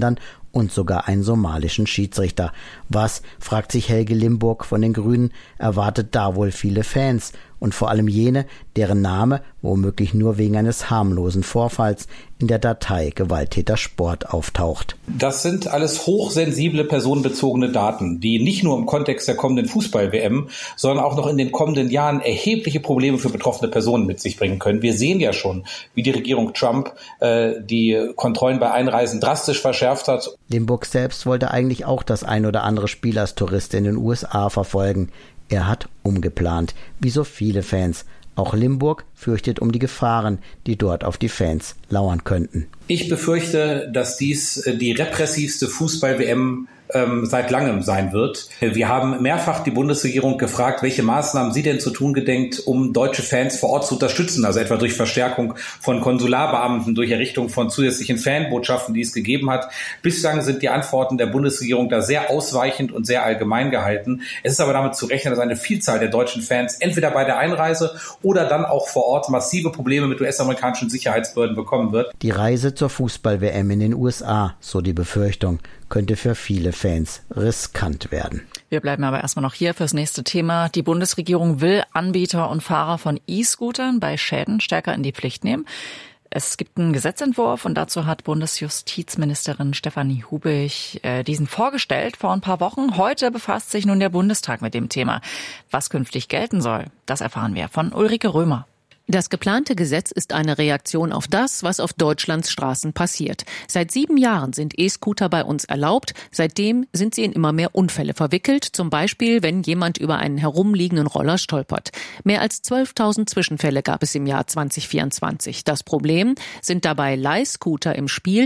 und sogar einen somalischen Schiedsrichter. Was, fragt sich Helge Limburg von den Grünen, erwartet da wohl viele Fans und vor allem jene, deren Name womöglich nur wegen eines harmlosen Vorfalls in der Datei Gewalttäter Sport auftaucht. Das sind alles hochsensible personenbezogene Daten, die nicht nur im Kontext der kommenden Fußball-W M, sondern auch noch in den kommenden Jahren erhebliche Probleme für betroffene Personen mit sich bringen können. Wir sehen ja schon, wie die Regierung Trump äh, die Kontrollen bei Einreisen drastisch verschärft hat. Limburg selbst wollte eigentlich auch das ein oder andere Spiel als Tourist in den U S A verfolgen. Er hat umgeplant, wie so viele Fans. Auch Limburg fürchtet um die Gefahren, die dort auf die Fans lauern könnten. Ich befürchte, dass dies die repressivste Fußball-W M ähm, seit langem sein wird. Wir haben mehrfach die Bundesregierung gefragt, welche Maßnahmen sie denn zu tun gedenkt, um deutsche Fans vor Ort zu unterstützen, also etwa durch Verstärkung von Konsularbeamten, durch Errichtung von zusätzlichen Fanbotschaften, die es gegeben hat. Bislang sind die Antworten der Bundesregierung da sehr ausweichend und sehr allgemein gehalten. Es ist aber damit zu rechnen, dass eine Vielzahl der deutschen Fans entweder bei der Einreise oder dann auch vor Ort massive Probleme mit U S-amerikanischen Sicherheitsbehörden bekommen wird. Die Reise zur Fußball-W M in den U S A, so die Befürchtung, könnte für viele Fans riskant werden. Wir bleiben aber erstmal noch hier fürs nächste Thema. Die Bundesregierung will Anbieter und Fahrer von E-Scootern bei Schäden stärker in die Pflicht nehmen. Es gibt einen Gesetzentwurf und dazu hat Bundesjustizministerin Stefanie Hubig äh, diesen vorgestellt vor ein paar Wochen. Heute befasst sich nun der Bundestag mit dem Thema. Was künftig gelten soll, das erfahren wir von Ulrike Römer. Das geplante Gesetz ist eine Reaktion auf das, was auf Deutschlands Straßen passiert. Seit sieben Jahren sind E-Scooter bei uns erlaubt. Seitdem sind sie in immer mehr Unfälle verwickelt. Zum Beispiel, wenn jemand über einen herumliegenden Roller stolpert. Mehr als zwölftausend Zwischenfälle gab es im Jahr zwanzig vierundzwanzig. Das Problem sind dabei Leihscooter im Spiel,